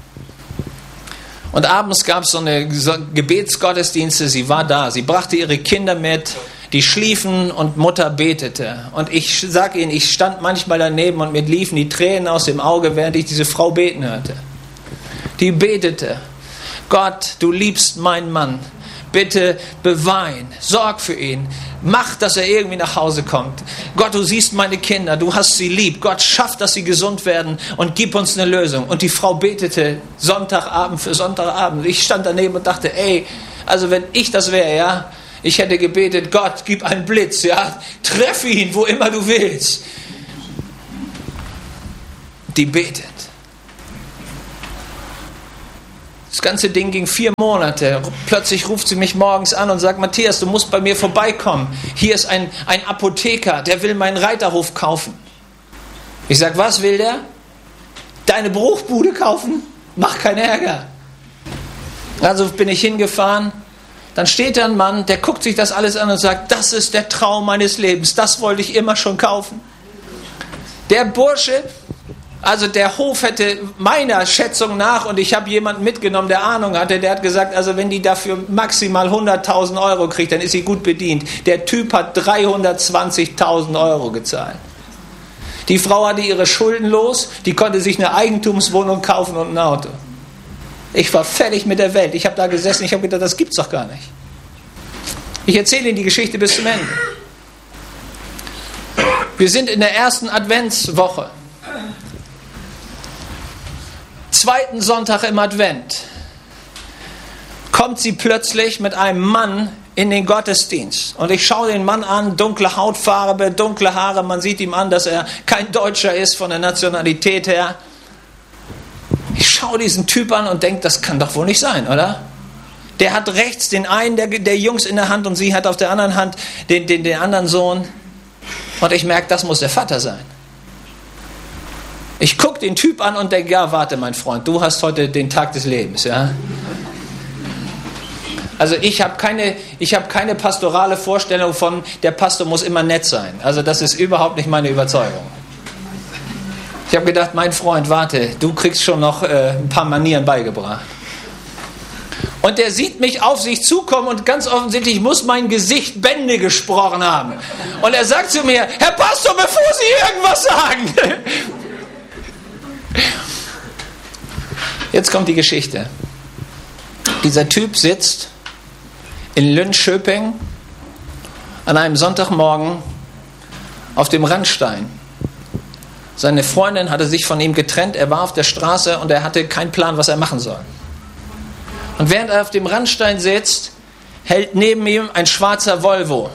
Und abends gab es so eine Gebetsgottesdienste, sie war da, sie brachte ihre Kinder mit, die schliefen und Mutter betete. Und ich sage Ihnen, ich stand manchmal daneben und mir liefen die Tränen aus dem Auge, während ich diese Frau beten hörte. Die betete, Gott, du liebst meinen Mann, bitte bewein, sorg für ihn, mach, dass er irgendwie nach Hause kommt. Gott, du siehst meine Kinder, du hast sie lieb. Gott, schaff, dass sie gesund werden und gib uns eine Lösung. Und die Frau betete Sonntagabend für Sonntagabend. Ich stand daneben und dachte, ey, also wenn ich das wäre, ja, ich hätte gebetet, Gott, gib einen Blitz, ja, treffe ihn, wo immer du willst. Die betet. Das ganze Ding ging vier Monate. Plötzlich ruft sie mich morgens an und sagt, Matthias, du musst bei mir vorbeikommen. Hier ist ein, ein Apotheker, der will meinen Reiterhof kaufen. Ich sage, was will der? Deine Bruchbude kaufen? Mach keinen Ärger. Also bin ich hingefahren. Dann steht da ein Mann, der guckt sich das alles an und sagt, das ist der Traum meines Lebens. Das wollte ich immer schon kaufen. Der Bursche, also der Hof hätte meiner Schätzung nach, und ich habe jemanden mitgenommen, der Ahnung hatte, der hat gesagt, also wenn die dafür maximal hunderttausend Euro kriegt, dann ist sie gut bedient. Der Typ hat dreihundertzwanzigtausend Euro gezahlt. Die Frau hatte ihre Schulden los, die konnte sich eine Eigentumswohnung kaufen und ein Auto. Ich war fertig mit der Welt. Ich habe da gesessen, ich habe gedacht, das gibt's doch gar nicht. Ich erzähle Ihnen die Geschichte bis zum Ende. Wir sind in der ersten Adventswoche. Zweiten Sonntag im Advent kommt sie plötzlich mit einem Mann in den Gottesdienst. Und ich schaue den Mann an, dunkle Hautfarbe, dunkle Haare. Man sieht ihm an, dass er kein Deutscher ist von der Nationalität her. Ich schaue diesen Typ an und denke, das kann doch wohl nicht sein, oder? Der hat rechts den einen der, der Jungs in der Hand und sie hat auf der anderen Hand den, den, den anderen Sohn. Und ich merke, das muss der Vater sein. Ich gucke den Typ an und denke, ja, warte, mein Freund, du hast heute den Tag des Lebens, ja? Also ich habe keine, ich habe keine pastorale Vorstellung von, der Pastor muss immer nett sein. Also das ist überhaupt nicht meine Überzeugung. Ich habe gedacht, mein Freund, warte, du kriegst schon noch äh, ein paar Manieren beigebracht. Und der sieht mich auf sich zukommen und ganz offensichtlich muss mein Gesicht Bände gesprochen haben. Und er sagt zu mir, Herr Pastor, bevor Sie irgendwas sagen. Jetzt kommt die Geschichte. Dieser Typ sitzt in Lünschöping an einem Sonntagmorgen auf dem Randstein. Seine Freundin hatte sich von ihm getrennt, er war auf der Straße und er hatte keinen Plan, was er machen soll. Und während er auf dem Randstein sitzt, hält neben ihm ein schwarzer Volvo.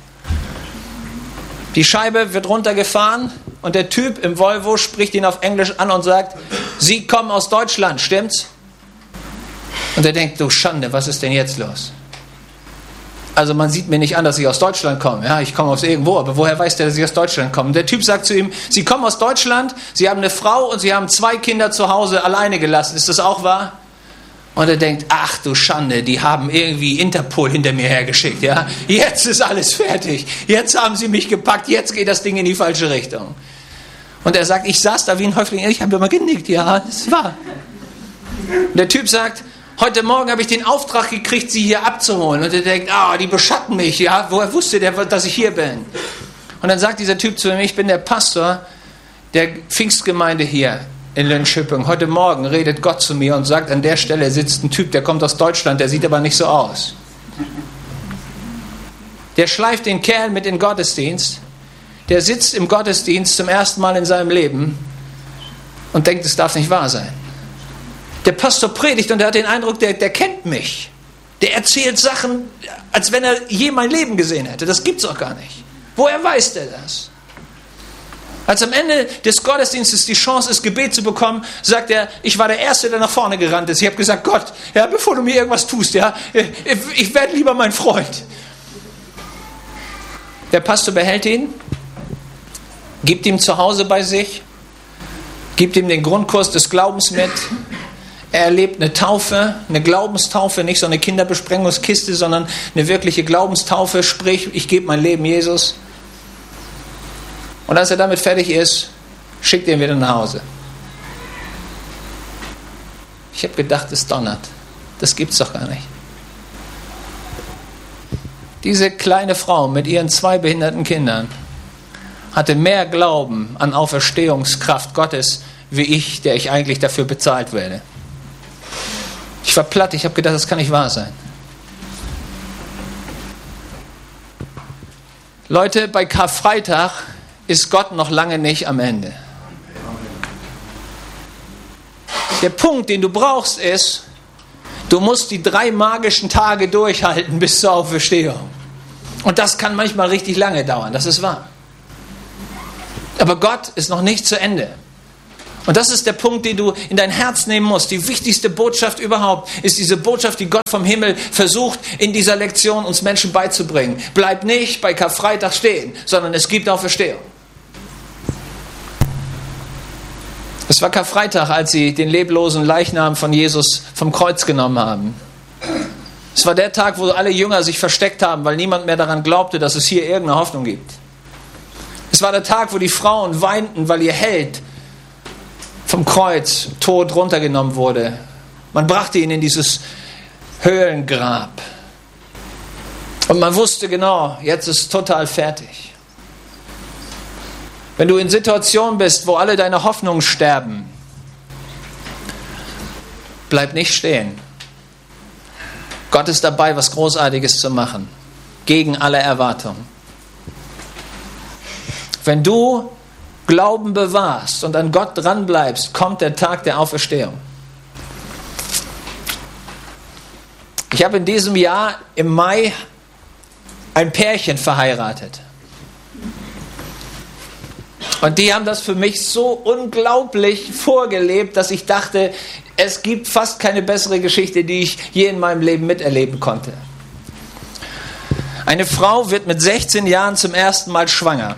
Die Scheibe wird runtergefahren und der Typ im Volvo spricht ihn auf Englisch an und sagt, Sie kommen aus Deutschland, stimmt's? Und er denkt, du Schande, was ist denn jetzt los? Also man sieht mir nicht an, dass ich aus Deutschland komme. Ja, ich komme aus irgendwo, aber woher weiß der, dass ich aus Deutschland komme? Der Typ sagt zu ihm, Sie kommen aus Deutschland, Sie haben eine Frau und Sie haben zwei Kinder zu Hause alleine gelassen. Ist das auch wahr? Und er denkt, ach du Schande, die haben irgendwie Interpol hinter mir hergeschickt. Ja? Jetzt ist alles fertig. Jetzt haben sie mich gepackt, jetzt geht das Ding in die falsche Richtung. Und er sagt, ich saß da wie ein Häufling, ich habe immer genickt, ja, das war. Der Typ sagt, heute Morgen habe ich den Auftrag gekriegt, sie hier abzuholen. Und er denkt, ah, die beschatten mich, ja. Woher wusste der, dass ich hier bin? Und dann sagt dieser Typ zu mir, ich bin der Pastor der Pfingstgemeinde hier in Lünschöping. Heute Morgen redet Gott zu mir und sagt, an der Stelle sitzt ein Typ, der kommt aus Deutschland, der sieht aber nicht so aus. Der schleift den Kerl mit in den Gottesdienst. Der sitzt im Gottesdienst zum ersten Mal in seinem Leben und denkt, es darf nicht wahr sein. Der Pastor predigt und er hat den Eindruck, der, der kennt mich. Der erzählt Sachen, als wenn er je mein Leben gesehen hätte. Das gibt's doch gar nicht. Woher weiß der das? Als am Ende des Gottesdienstes die Chance ist, Gebet zu bekommen, sagt er, ich war der Erste, der nach vorne gerannt ist. Ich habe gesagt, Gott, ja, bevor du mir irgendwas tust, ja, ich werde lieber mein Freund. Der Pastor behält ihn, gibt ihm zu Hause bei sich, gibt ihm den Grundkurs des Glaubens mit. Er erlebt eine Taufe, eine Glaubenstaufe, nicht so eine Kinderbesprengungskiste, sondern eine wirkliche Glaubenstaufe, sprich, ich gebe mein Leben Jesus. Und als er damit fertig ist, schickt er ihn wieder nach Hause. Ich habe gedacht, es donnert. Das gibt's doch gar nicht. Diese kleine Frau mit ihren zwei behinderten Kindern hatte mehr Glauben an Auferstehungskraft Gottes, wie ich, der ich eigentlich dafür bezahlt werde. Ich war platt, ich habe gedacht, das kann nicht wahr sein. Leute, bei Karfreitag ist Gott noch lange nicht am Ende. Der Punkt, den du brauchst, ist, du musst die drei magischen Tage durchhalten bis zur Auferstehung. Und das kann manchmal richtig lange dauern, das ist wahr. Aber Gott ist noch nicht zu Ende. Und das ist der Punkt, den du in dein Herz nehmen musst. Die wichtigste Botschaft überhaupt ist diese Botschaft, die Gott vom Himmel versucht, in dieser Lektion uns Menschen beizubringen. Bleib nicht bei Karfreitag stehen, sondern es gibt Auferstehung. Es war Karfreitag, als sie den leblosen Leichnam von Jesus vom Kreuz genommen haben. Es war der Tag, wo alle Jünger sich versteckt haben, weil niemand mehr daran glaubte, dass es hier irgendeine Hoffnung gibt. Es war der Tag, wo die Frauen weinten, weil ihr Held vom Kreuz tot runtergenommen wurde. Man brachte ihn in dieses Höhlengrab. Und man wusste genau, jetzt ist total fertig. Wenn du in Situationen bist, wo alle deine Hoffnungen sterben, bleib nicht stehen. Gott ist dabei, was Großartiges zu machen. Gegen alle Erwartungen. Wenn du Glauben bewahrst und an Gott dranbleibst, kommt der Tag der Auferstehung. Ich habe in diesem Jahr im Mai ein Pärchen verheiratet. Und die haben das für mich so unglaublich vorgelebt, dass ich dachte, es gibt fast keine bessere Geschichte, die ich je in meinem Leben miterleben konnte. Eine Frau wird mit sechzehn Jahren zum ersten Mal schwanger.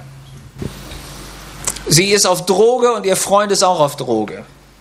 Sie ist auf Droge und ihr Freund ist auch auf Droge.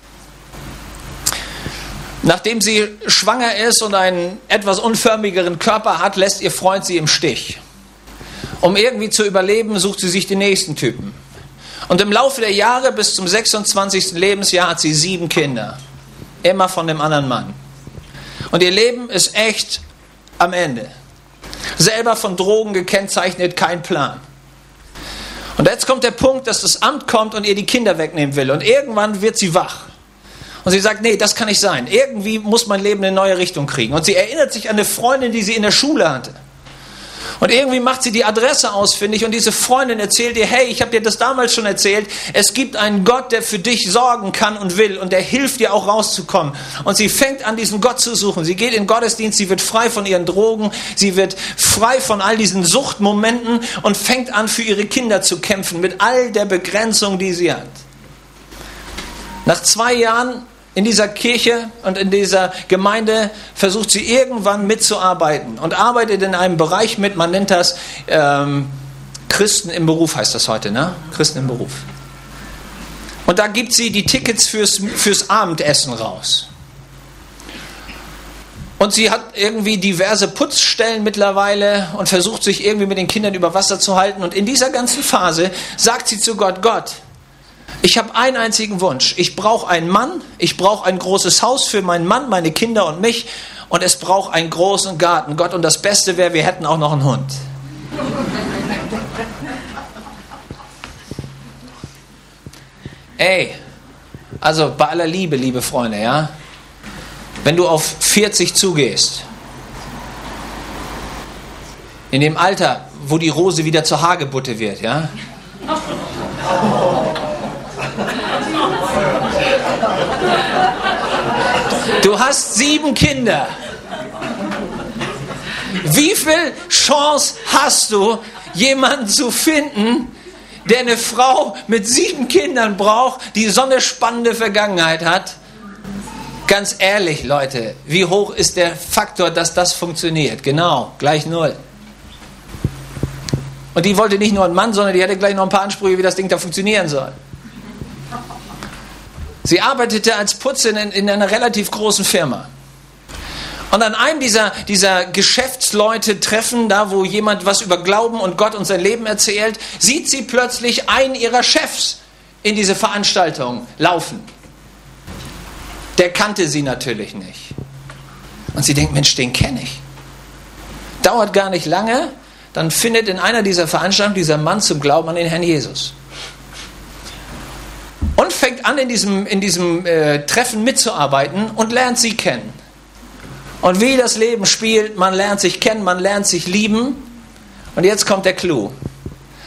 Nachdem sie schwanger ist und einen etwas unförmigeren Körper hat, lässt ihr Freund sie im Stich. Um irgendwie zu überleben, sucht sie sich den nächsten Typen. Und im Laufe der Jahre bis zum sechsundzwanzigsten Lebensjahr hat sie sieben Kinder. Immer von dem anderen Mann. Und ihr Leben ist echt am Ende. Selber von Drogen gekennzeichnet, kein Plan. Und jetzt kommt der Punkt, dass das Amt kommt und ihr die Kinder wegnehmen will. Und irgendwann wird sie wach. Und sie sagt, nee, das kann nicht sein. Irgendwie muss mein Leben eine neue Richtung kriegen. Und sie erinnert sich an eine Freundin, die sie in der Schule hatte. Und irgendwie macht sie die Adresse ausfindig und diese Freundin erzählt ihr, hey, ich habe dir das damals schon erzählt, es gibt einen Gott, der für dich sorgen kann und will und der hilft dir auch rauszukommen. Und sie fängt an, diesen Gott zu suchen. Sie geht in den Gottesdienst, sie wird frei von ihren Drogen, sie wird frei von all diesen Suchtmomenten und fängt an, für ihre Kinder zu kämpfen, mit all der Begrenzung, die sie hat. Nach zwei Jahren in dieser Kirche und in dieser Gemeinde versucht sie irgendwann mitzuarbeiten und arbeitet in einem Bereich mit, man nennt das ähm, Christen im Beruf, heißt das heute, ne? Christen im Beruf. Und da gibt sie die Tickets fürs, fürs Abendessen raus. Und sie hat irgendwie diverse Putzstellen mittlerweile und versucht sich irgendwie mit den Kindern über Wasser zu halten. Und in dieser ganzen Phase sagt sie zu Gott, Gott, ich habe einen einzigen Wunsch. Ich brauche einen Mann, ich brauche ein großes Haus für meinen Mann, meine Kinder und mich und es braucht einen großen Garten. Gott, und das Beste wäre, wir hätten auch noch einen Hund. Ey, also bei aller Liebe, liebe Freunde, ja, wenn du auf vierzig zugehst, in dem Alter, wo die Rose wieder zur Hagebutte wird, ja, du hast sieben Kinder. Wie viel Chance hast du, jemanden zu finden, der eine Frau mit sieben Kindern braucht, die so eine spannende Vergangenheit hat? Ganz ehrlich, Leute, wie hoch ist der Faktor, dass das funktioniert? Genau, gleich null. Und die wollte nicht nur einen Mann, sondern die hatte gleich noch ein paar Ansprüche, wie das Ding da funktionieren soll. Sie arbeitete als Putzin in, in einer relativ großen Firma. Und an einem dieser, dieser Geschäftsleute treffen, da wo jemand was über Glauben und Gott und sein Leben erzählt, sieht sie plötzlich einen ihrer Chefs in diese Veranstaltung laufen. Der kannte sie natürlich nicht. Und sie denkt, Mensch, den kenne ich. Dauert gar nicht lange, dann findet in einer dieser Veranstaltungen dieser Mann zum Glauben an den Herrn Jesus. Und fängt an, in diesem, in diesem äh, Treffen mitzuarbeiten und lernt sie kennen. Und wie das Leben spielt, man lernt sich kennen, man lernt sich lieben. Und jetzt kommt der Clou.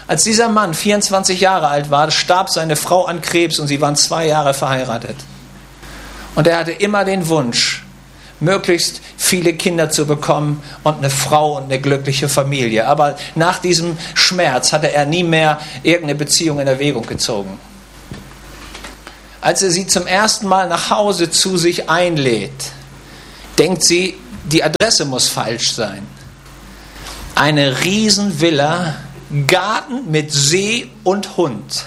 Als dieser Mann vierundzwanzig Jahre alt war, starb seine Frau an Krebs und sie waren zwei Jahre verheiratet. Und er hatte immer den Wunsch, möglichst viele Kinder zu bekommen und eine Frau und eine glückliche Familie. Aber nach diesem Schmerz hatte er nie mehr irgendeine Beziehung in Erwägung gezogen. Als er sie zum ersten Mal nach Hause zu sich einlädt, denkt sie, die Adresse muss falsch sein. Eine Riesenvilla, Garten mit See und Hund.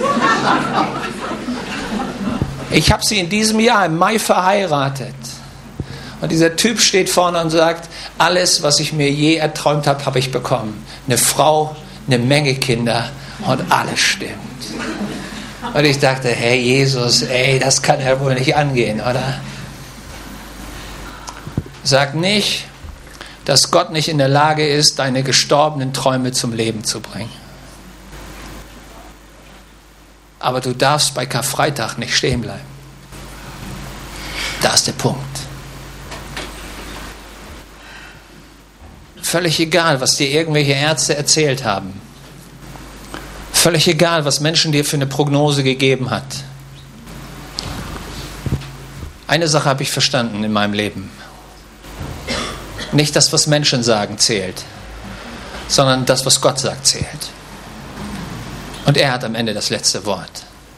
Ich habe sie in diesem Jahr im Mai verheiratet. Und dieser Typ steht vorne und sagt, alles, was ich mir je erträumt habe, habe ich bekommen. Eine Frau, eine Menge Kinder und alles stimmt. Und ich dachte, hey Jesus, ey, das kann ja wohl nicht angehen, oder? Sag nicht, dass Gott nicht in der Lage ist, deine gestorbenen Träume zum Leben zu bringen. Aber du darfst bei Karfreitag nicht stehen bleiben. Da ist der Punkt. Völlig egal, was dir irgendwelche Ärzte erzählt haben. Völlig egal, was Menschen dir für eine Prognose gegeben hat. Eine Sache habe ich verstanden in meinem Leben. Nicht das, was Menschen sagen, zählt, sondern das, was Gott sagt, zählt. Und er hat am Ende das letzte Wort.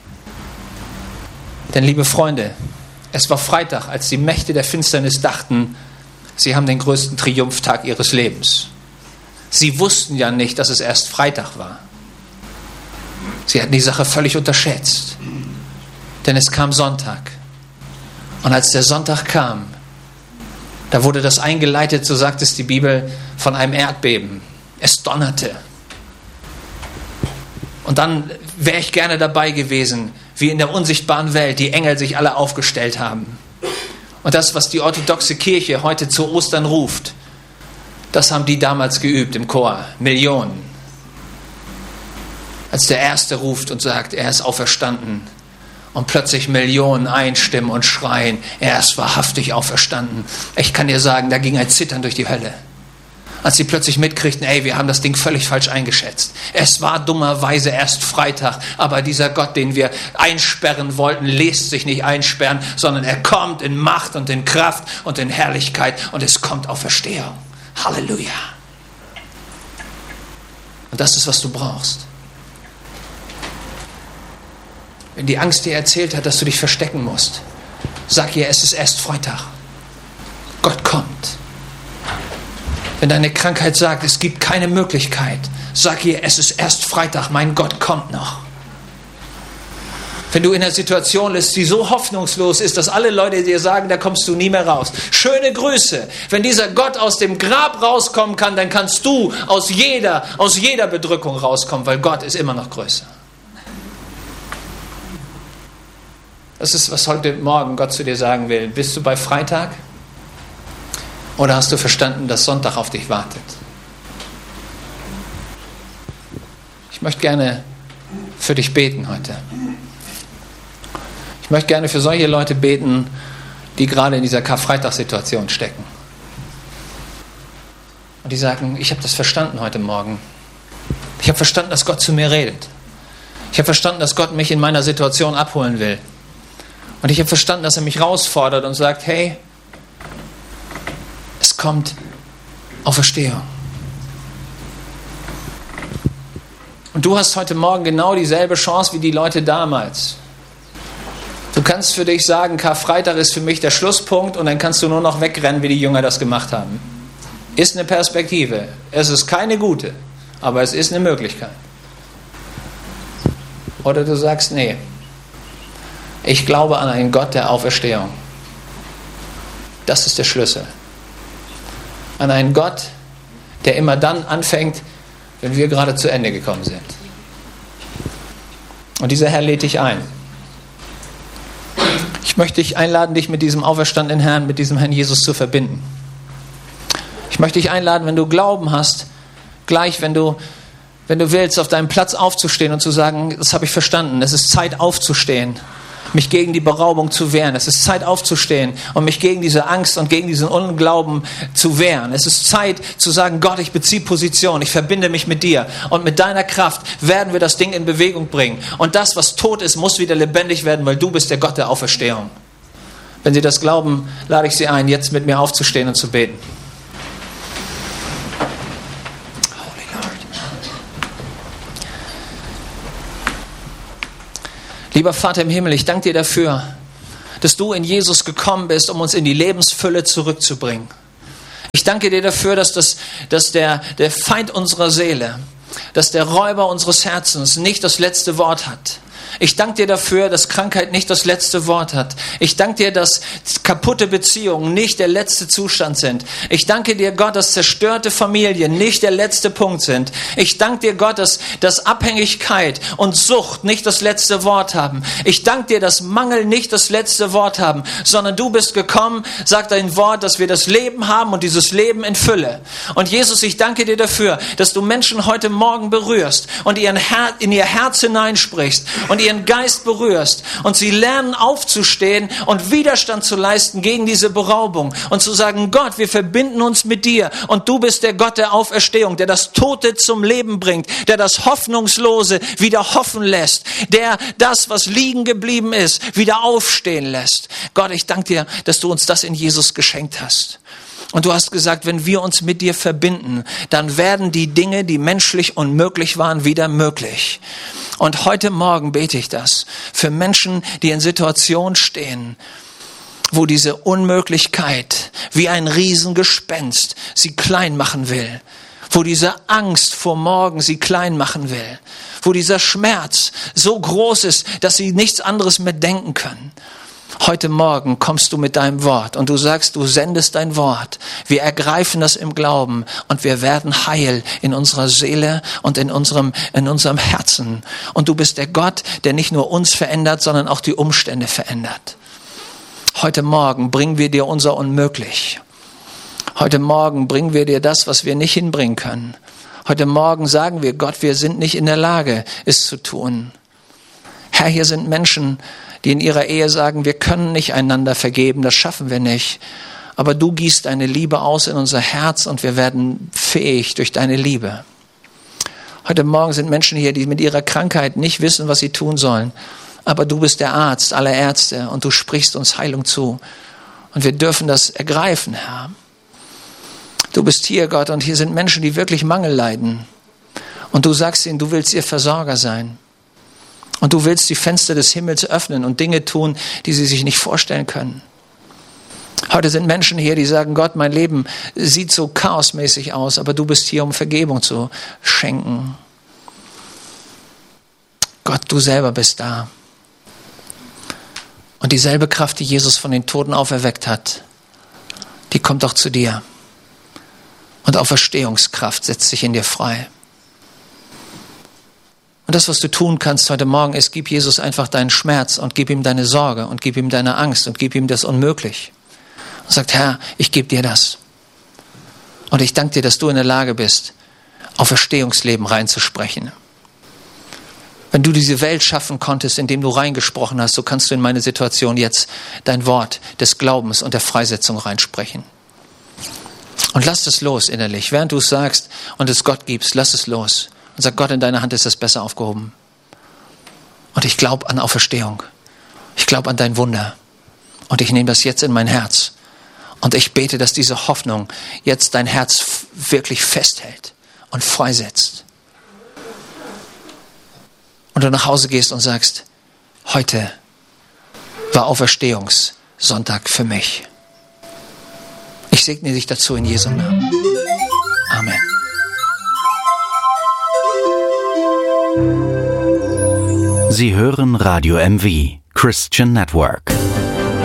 Denn, liebe Freunde, es war Freitag, als die Mächte der Finsternis dachten, sie haben den größten Triumphtag ihres Lebens. Sie wussten ja nicht, dass es erst Freitag war. Sie hatten die Sache völlig unterschätzt. Denn es kam Sonntag. Und als der Sonntag kam, da wurde das eingeleitet, so sagt es die Bibel, von einem Erdbeben. Es donnerte. Und dann wäre ich gerne dabei gewesen, wie in der unsichtbaren Welt die Engel sich alle aufgestellt haben. Und das, was die orthodoxe Kirche heute zu Ostern ruft, das haben die damals geübt im Chor. Millionen. Als der Erste ruft und sagt, er ist auferstanden. Und plötzlich Millionen einstimmen und schreien, er ist wahrhaftig auferstanden. Ich kann dir sagen, da ging ein Zittern durch die Hölle. Als sie plötzlich mitkriegten, ey, wir haben das Ding völlig falsch eingeschätzt. Es war dummerweise erst Freitag, aber dieser Gott, den wir einsperren wollten, lässt sich nicht einsperren, sondern er kommt in Macht und in Kraft und in Herrlichkeit und es kommt Auferstehung. Halleluja. Und das ist, was du brauchst. Wenn die Angst dir erzählt hat, dass du dich verstecken musst, sag ihr, es ist erst Freitag. Gott kommt. Wenn deine Krankheit sagt, es gibt keine Möglichkeit, sag ihr, es ist erst Freitag, mein Gott kommt noch. Wenn du in einer Situation bist, die so hoffnungslos ist, dass alle Leute dir sagen, da kommst du nie mehr raus. Schöne Grüße. Wenn dieser Gott aus dem Grab rauskommen kann, dann kannst du aus jeder, aus jeder Bedrückung rauskommen, weil Gott ist immer noch größer. Das ist, was heute Morgen Gott zu dir sagen will. Bist du bei Freitag? Oder hast du verstanden, dass Sonntag auf dich wartet? Ich möchte gerne für dich beten heute. Ich möchte gerne für solche Leute beten, die gerade in dieser Karfreitagssituation stecken. Und die sagen, ich habe das verstanden heute Morgen. Ich habe verstanden, dass Gott zu mir redet. Ich habe verstanden, dass Gott mich in meiner Situation abholen will. Und ich habe verstanden, dass er mich herausfordert und sagt, hey, es kommt Auferstehung. Und du hast heute Morgen genau dieselbe Chance wie die Leute damals. Du kannst für dich sagen, Karfreitag ist für mich der Schlusspunkt und dann kannst du nur noch wegrennen, wie die Jünger das gemacht haben. Ist eine Perspektive. Es ist keine gute, aber es ist eine Möglichkeit. Oder du sagst, nee, ich glaube an einen Gott der Auferstehung. Das ist der Schlüssel. An einen Gott, der immer dann anfängt, wenn wir gerade zu Ende gekommen sind. Und dieser Herr lädt dich ein. Ich möchte dich einladen, dich mit diesem auferstandenen Herrn, mit diesem Herrn Jesus zu verbinden. Ich möchte dich einladen, wenn du Glauben hast, gleich, wenn du, wenn du willst, auf deinem Platz aufzustehen und zu sagen, das habe ich verstanden, es ist Zeit aufzustehen mich gegen die Beraubung zu wehren. Es ist Zeit aufzustehen und mich gegen diese Angst und gegen diesen Unglauben zu wehren. Es ist Zeit zu sagen, Gott, ich beziehe Position, ich verbinde mich mit dir und mit deiner Kraft werden wir das Ding in Bewegung bringen. Und das, was tot ist, muss wieder lebendig werden, weil du bist der Gott der Auferstehung. Wenn Sie das glauben, lade ich Sie ein, jetzt mit mir aufzustehen und zu beten. Lieber Vater im Himmel, ich danke dir dafür, dass du in Jesus gekommen bist, um uns in die Lebensfülle zurückzubringen. Ich danke dir dafür, dass, das, dass der, der Feind unserer Seele, dass der Räuber unseres Herzens nicht das letzte Wort hat. Ich danke dir dafür, dass Krankheit nicht das letzte Wort hat. Ich danke dir, dass kaputte Beziehungen nicht der letzte Zustand sind. Ich danke dir, Gott, dass zerstörte Familien nicht der letzte Punkt sind. Ich danke dir, Gott, dass, dass Abhängigkeit und Sucht nicht das letzte Wort haben. Ich danke dir, dass Mangel nicht das letzte Wort haben, sondern du bist gekommen, sagt dein Wort, dass wir das Leben haben und dieses Leben in Fülle. Und Jesus, ich danke dir dafür, dass du Menschen heute Morgen berührst und ihren Her- in ihr Herz hineinsprichst und ihren Geist berührst und sie lernen aufzustehen und Widerstand zu leisten gegen diese Beraubung und zu sagen, Gott, wir verbinden uns mit dir und du bist der Gott der Auferstehung, der das Tote zum Leben bringt, der das Hoffnungslose wieder hoffen lässt, der das, was liegen geblieben ist, wieder aufstehen lässt. Gott, ich danke dir, dass du uns das in Jesus geschenkt hast. Und du hast gesagt, wenn wir uns mit dir verbinden, dann werden die Dinge, die menschlich unmöglich waren, wieder möglich. Und heute Morgen bete ich das für Menschen, die in Situationen stehen, wo diese Unmöglichkeit wie ein Riesengespenst sie klein machen will. Wo diese Angst vor morgen sie klein machen will. Wo dieser Schmerz so groß ist, dass sie nichts anderes mehr denken können. Heute Morgen kommst du mit deinem Wort und du sagst, du sendest dein Wort. Wir ergreifen das im Glauben und wir werden heil in unserer Seele und in unserem, in unserem Herzen. Und du bist der Gott, der nicht nur uns verändert, sondern auch die Umstände verändert. Heute Morgen bringen wir dir unser Unmöglich. Heute Morgen bringen wir dir das, was wir nicht hinbringen können. Heute Morgen sagen wir, Gott, wir sind nicht in der Lage, es zu tun. Herr, hier sind Menschen, die in ihrer Ehe sagen, wir können nicht einander vergeben, das schaffen wir nicht. Aber du gießt deine Liebe aus in unser Herz und wir werden fähig durch deine Liebe. Heute Morgen sind Menschen hier, die mit ihrer Krankheit nicht wissen, was sie tun sollen. Aber du bist der Arzt aller Ärzte und du sprichst uns Heilung zu. Und wir dürfen das ergreifen, Herr. Du bist hier, Gott, und hier sind Menschen, die wirklich Mangel leiden. Und du sagst ihnen, du willst ihr Versorger sein. Und du willst die Fenster des Himmels öffnen und Dinge tun, die sie sich nicht vorstellen können. Heute sind Menschen hier, die sagen, Gott, mein Leben sieht so chaosmäßig aus, aber du bist hier, um Vergebung zu schenken. Gott, du selber bist da. Und dieselbe Kraft, die Jesus von den Toten auferweckt hat, die kommt auch zu dir. Und Auferstehungskraft setzt sich in dir frei. Und das, was du tun kannst heute Morgen, ist, gib Jesus einfach deinen Schmerz und gib ihm deine Sorge und gib ihm deine Angst und gib ihm das Unmöglich. Und sag, Herr, ich gebe dir das. Und ich danke dir, dass du in der Lage bist, Auferstehungsleben reinzusprechen. Wenn du diese Welt schaffen konntest, indem du reingesprochen hast, so kannst du in meine Situation jetzt dein Wort des Glaubens und der Freisetzung reinsprechen. Und lass es los innerlich. Während du es sagst und es Gott gibst, lass es los. Und sag, Gott, in deiner Hand ist das besser aufgehoben. Und ich glaube an Auferstehung. Ich glaube an dein Wunder. Und ich nehme das jetzt in mein Herz. Und ich bete, dass diese Hoffnung jetzt dein Herz wirklich festhält und freisetzt. Und du nach Hause gehst und sagst, heute war Auferstehungssonntag für mich. Ich segne dich dazu in Jesu Namen. Amen. Sie hören Radio M V, Christian Network.